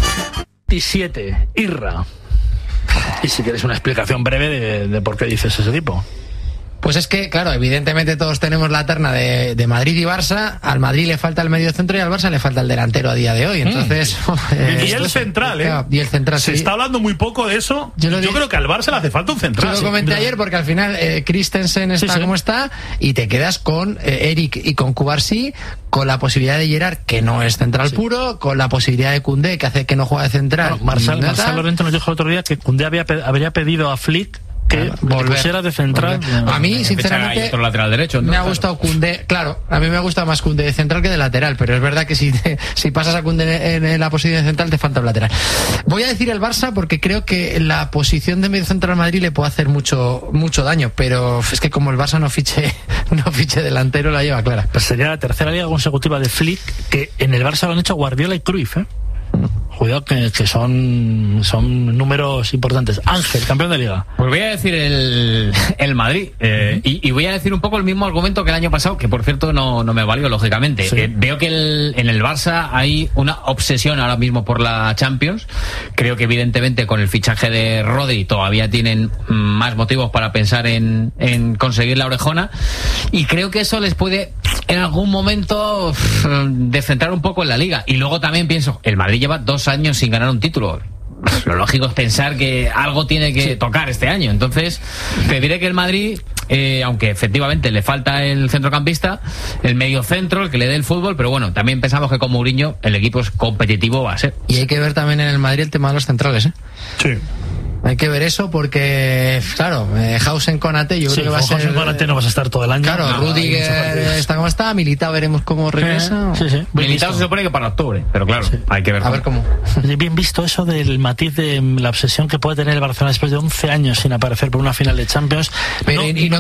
Speaker 1: 17, Irra. Y si quieres una explicación breve de por qué dices ese tipo.
Speaker 2: Pues es que, claro, evidentemente todos tenemos la terna de Madrid y Barça. Al Madrid le falta el medio centro y al Barça le falta el delantero a día de hoy. Entonces,
Speaker 21: y el central,
Speaker 2: Y el central,
Speaker 21: se está hablando muy poco de eso. Yo creo que al Barça le hace falta un central.
Speaker 2: Yo lo comenté ayer porque al final Christensen está como está y te quedas con Eric y con Cubarsí, con la posibilidad de Gerard, que no es central puro, con la posibilidad de Koundé, que hace que no juega de central.
Speaker 1: Marcel Lorente nos dijo el otro día que Koundé habría pedido a Flick que pusiera de central.
Speaker 2: A mí, sinceramente,
Speaker 22: otro lateral derecho,
Speaker 2: me ha gustado Koundé. Claro, a mí me gusta más Koundé de central que de lateral, pero es verdad que si pasas a Koundé en la posición de central te falta un lateral. Voy a decir el Barça porque creo que la posición de medio central al Madrid le puede hacer mucho daño, pero es que como el Barça no fiche delantero, la lleva clara.
Speaker 1: Pues sería la tercera liga consecutiva de Flick, que en el Barça lo han hecho Guardiola y Cruyff, Cuidado que son números importantes. Ángel, campeón de liga.
Speaker 22: Pues voy a decir el Madrid. Y voy a decir un poco el mismo argumento que el año pasado, que por cierto no me valió, lógicamente. Sí. Veo que en el Barça hay una obsesión ahora mismo por la Champions. Creo que evidentemente con el fichaje de Rodri todavía tienen más motivos para pensar en conseguir la orejona. Y creo que eso les puede en algún momento descentrar un poco en la liga. Y luego también pienso, el Madrid lleva 2 años sin ganar un título. Lo lógico es pensar que algo tiene que tocar este año. Entonces, te diré que el Madrid, aunque efectivamente le falta el centrocampista, el mediocentro, el que le dé el fútbol, pero bueno, también pensamos que con Mourinho el equipo es competitivo, va a ser.
Speaker 2: Y hay que ver también en el Madrid el tema de los centrales,
Speaker 21: Sí.
Speaker 2: Hay que ver eso porque, claro, Hausen Konate, yo creo que va a ser.
Speaker 1: Hausen Konate no vas a estar todo el año.
Speaker 2: Claro,
Speaker 1: no,
Speaker 2: Rudiger está como está, Militao veremos cómo regresa.
Speaker 1: Sí.
Speaker 22: Militao se supone que para octubre, pero claro, hay que ver.
Speaker 2: A ver cómo.
Speaker 1: Bien visto eso del matiz de la obsesión que puede tener el Barcelona después de 11 años sin aparecer por una final de Champions.
Speaker 2: Pero y no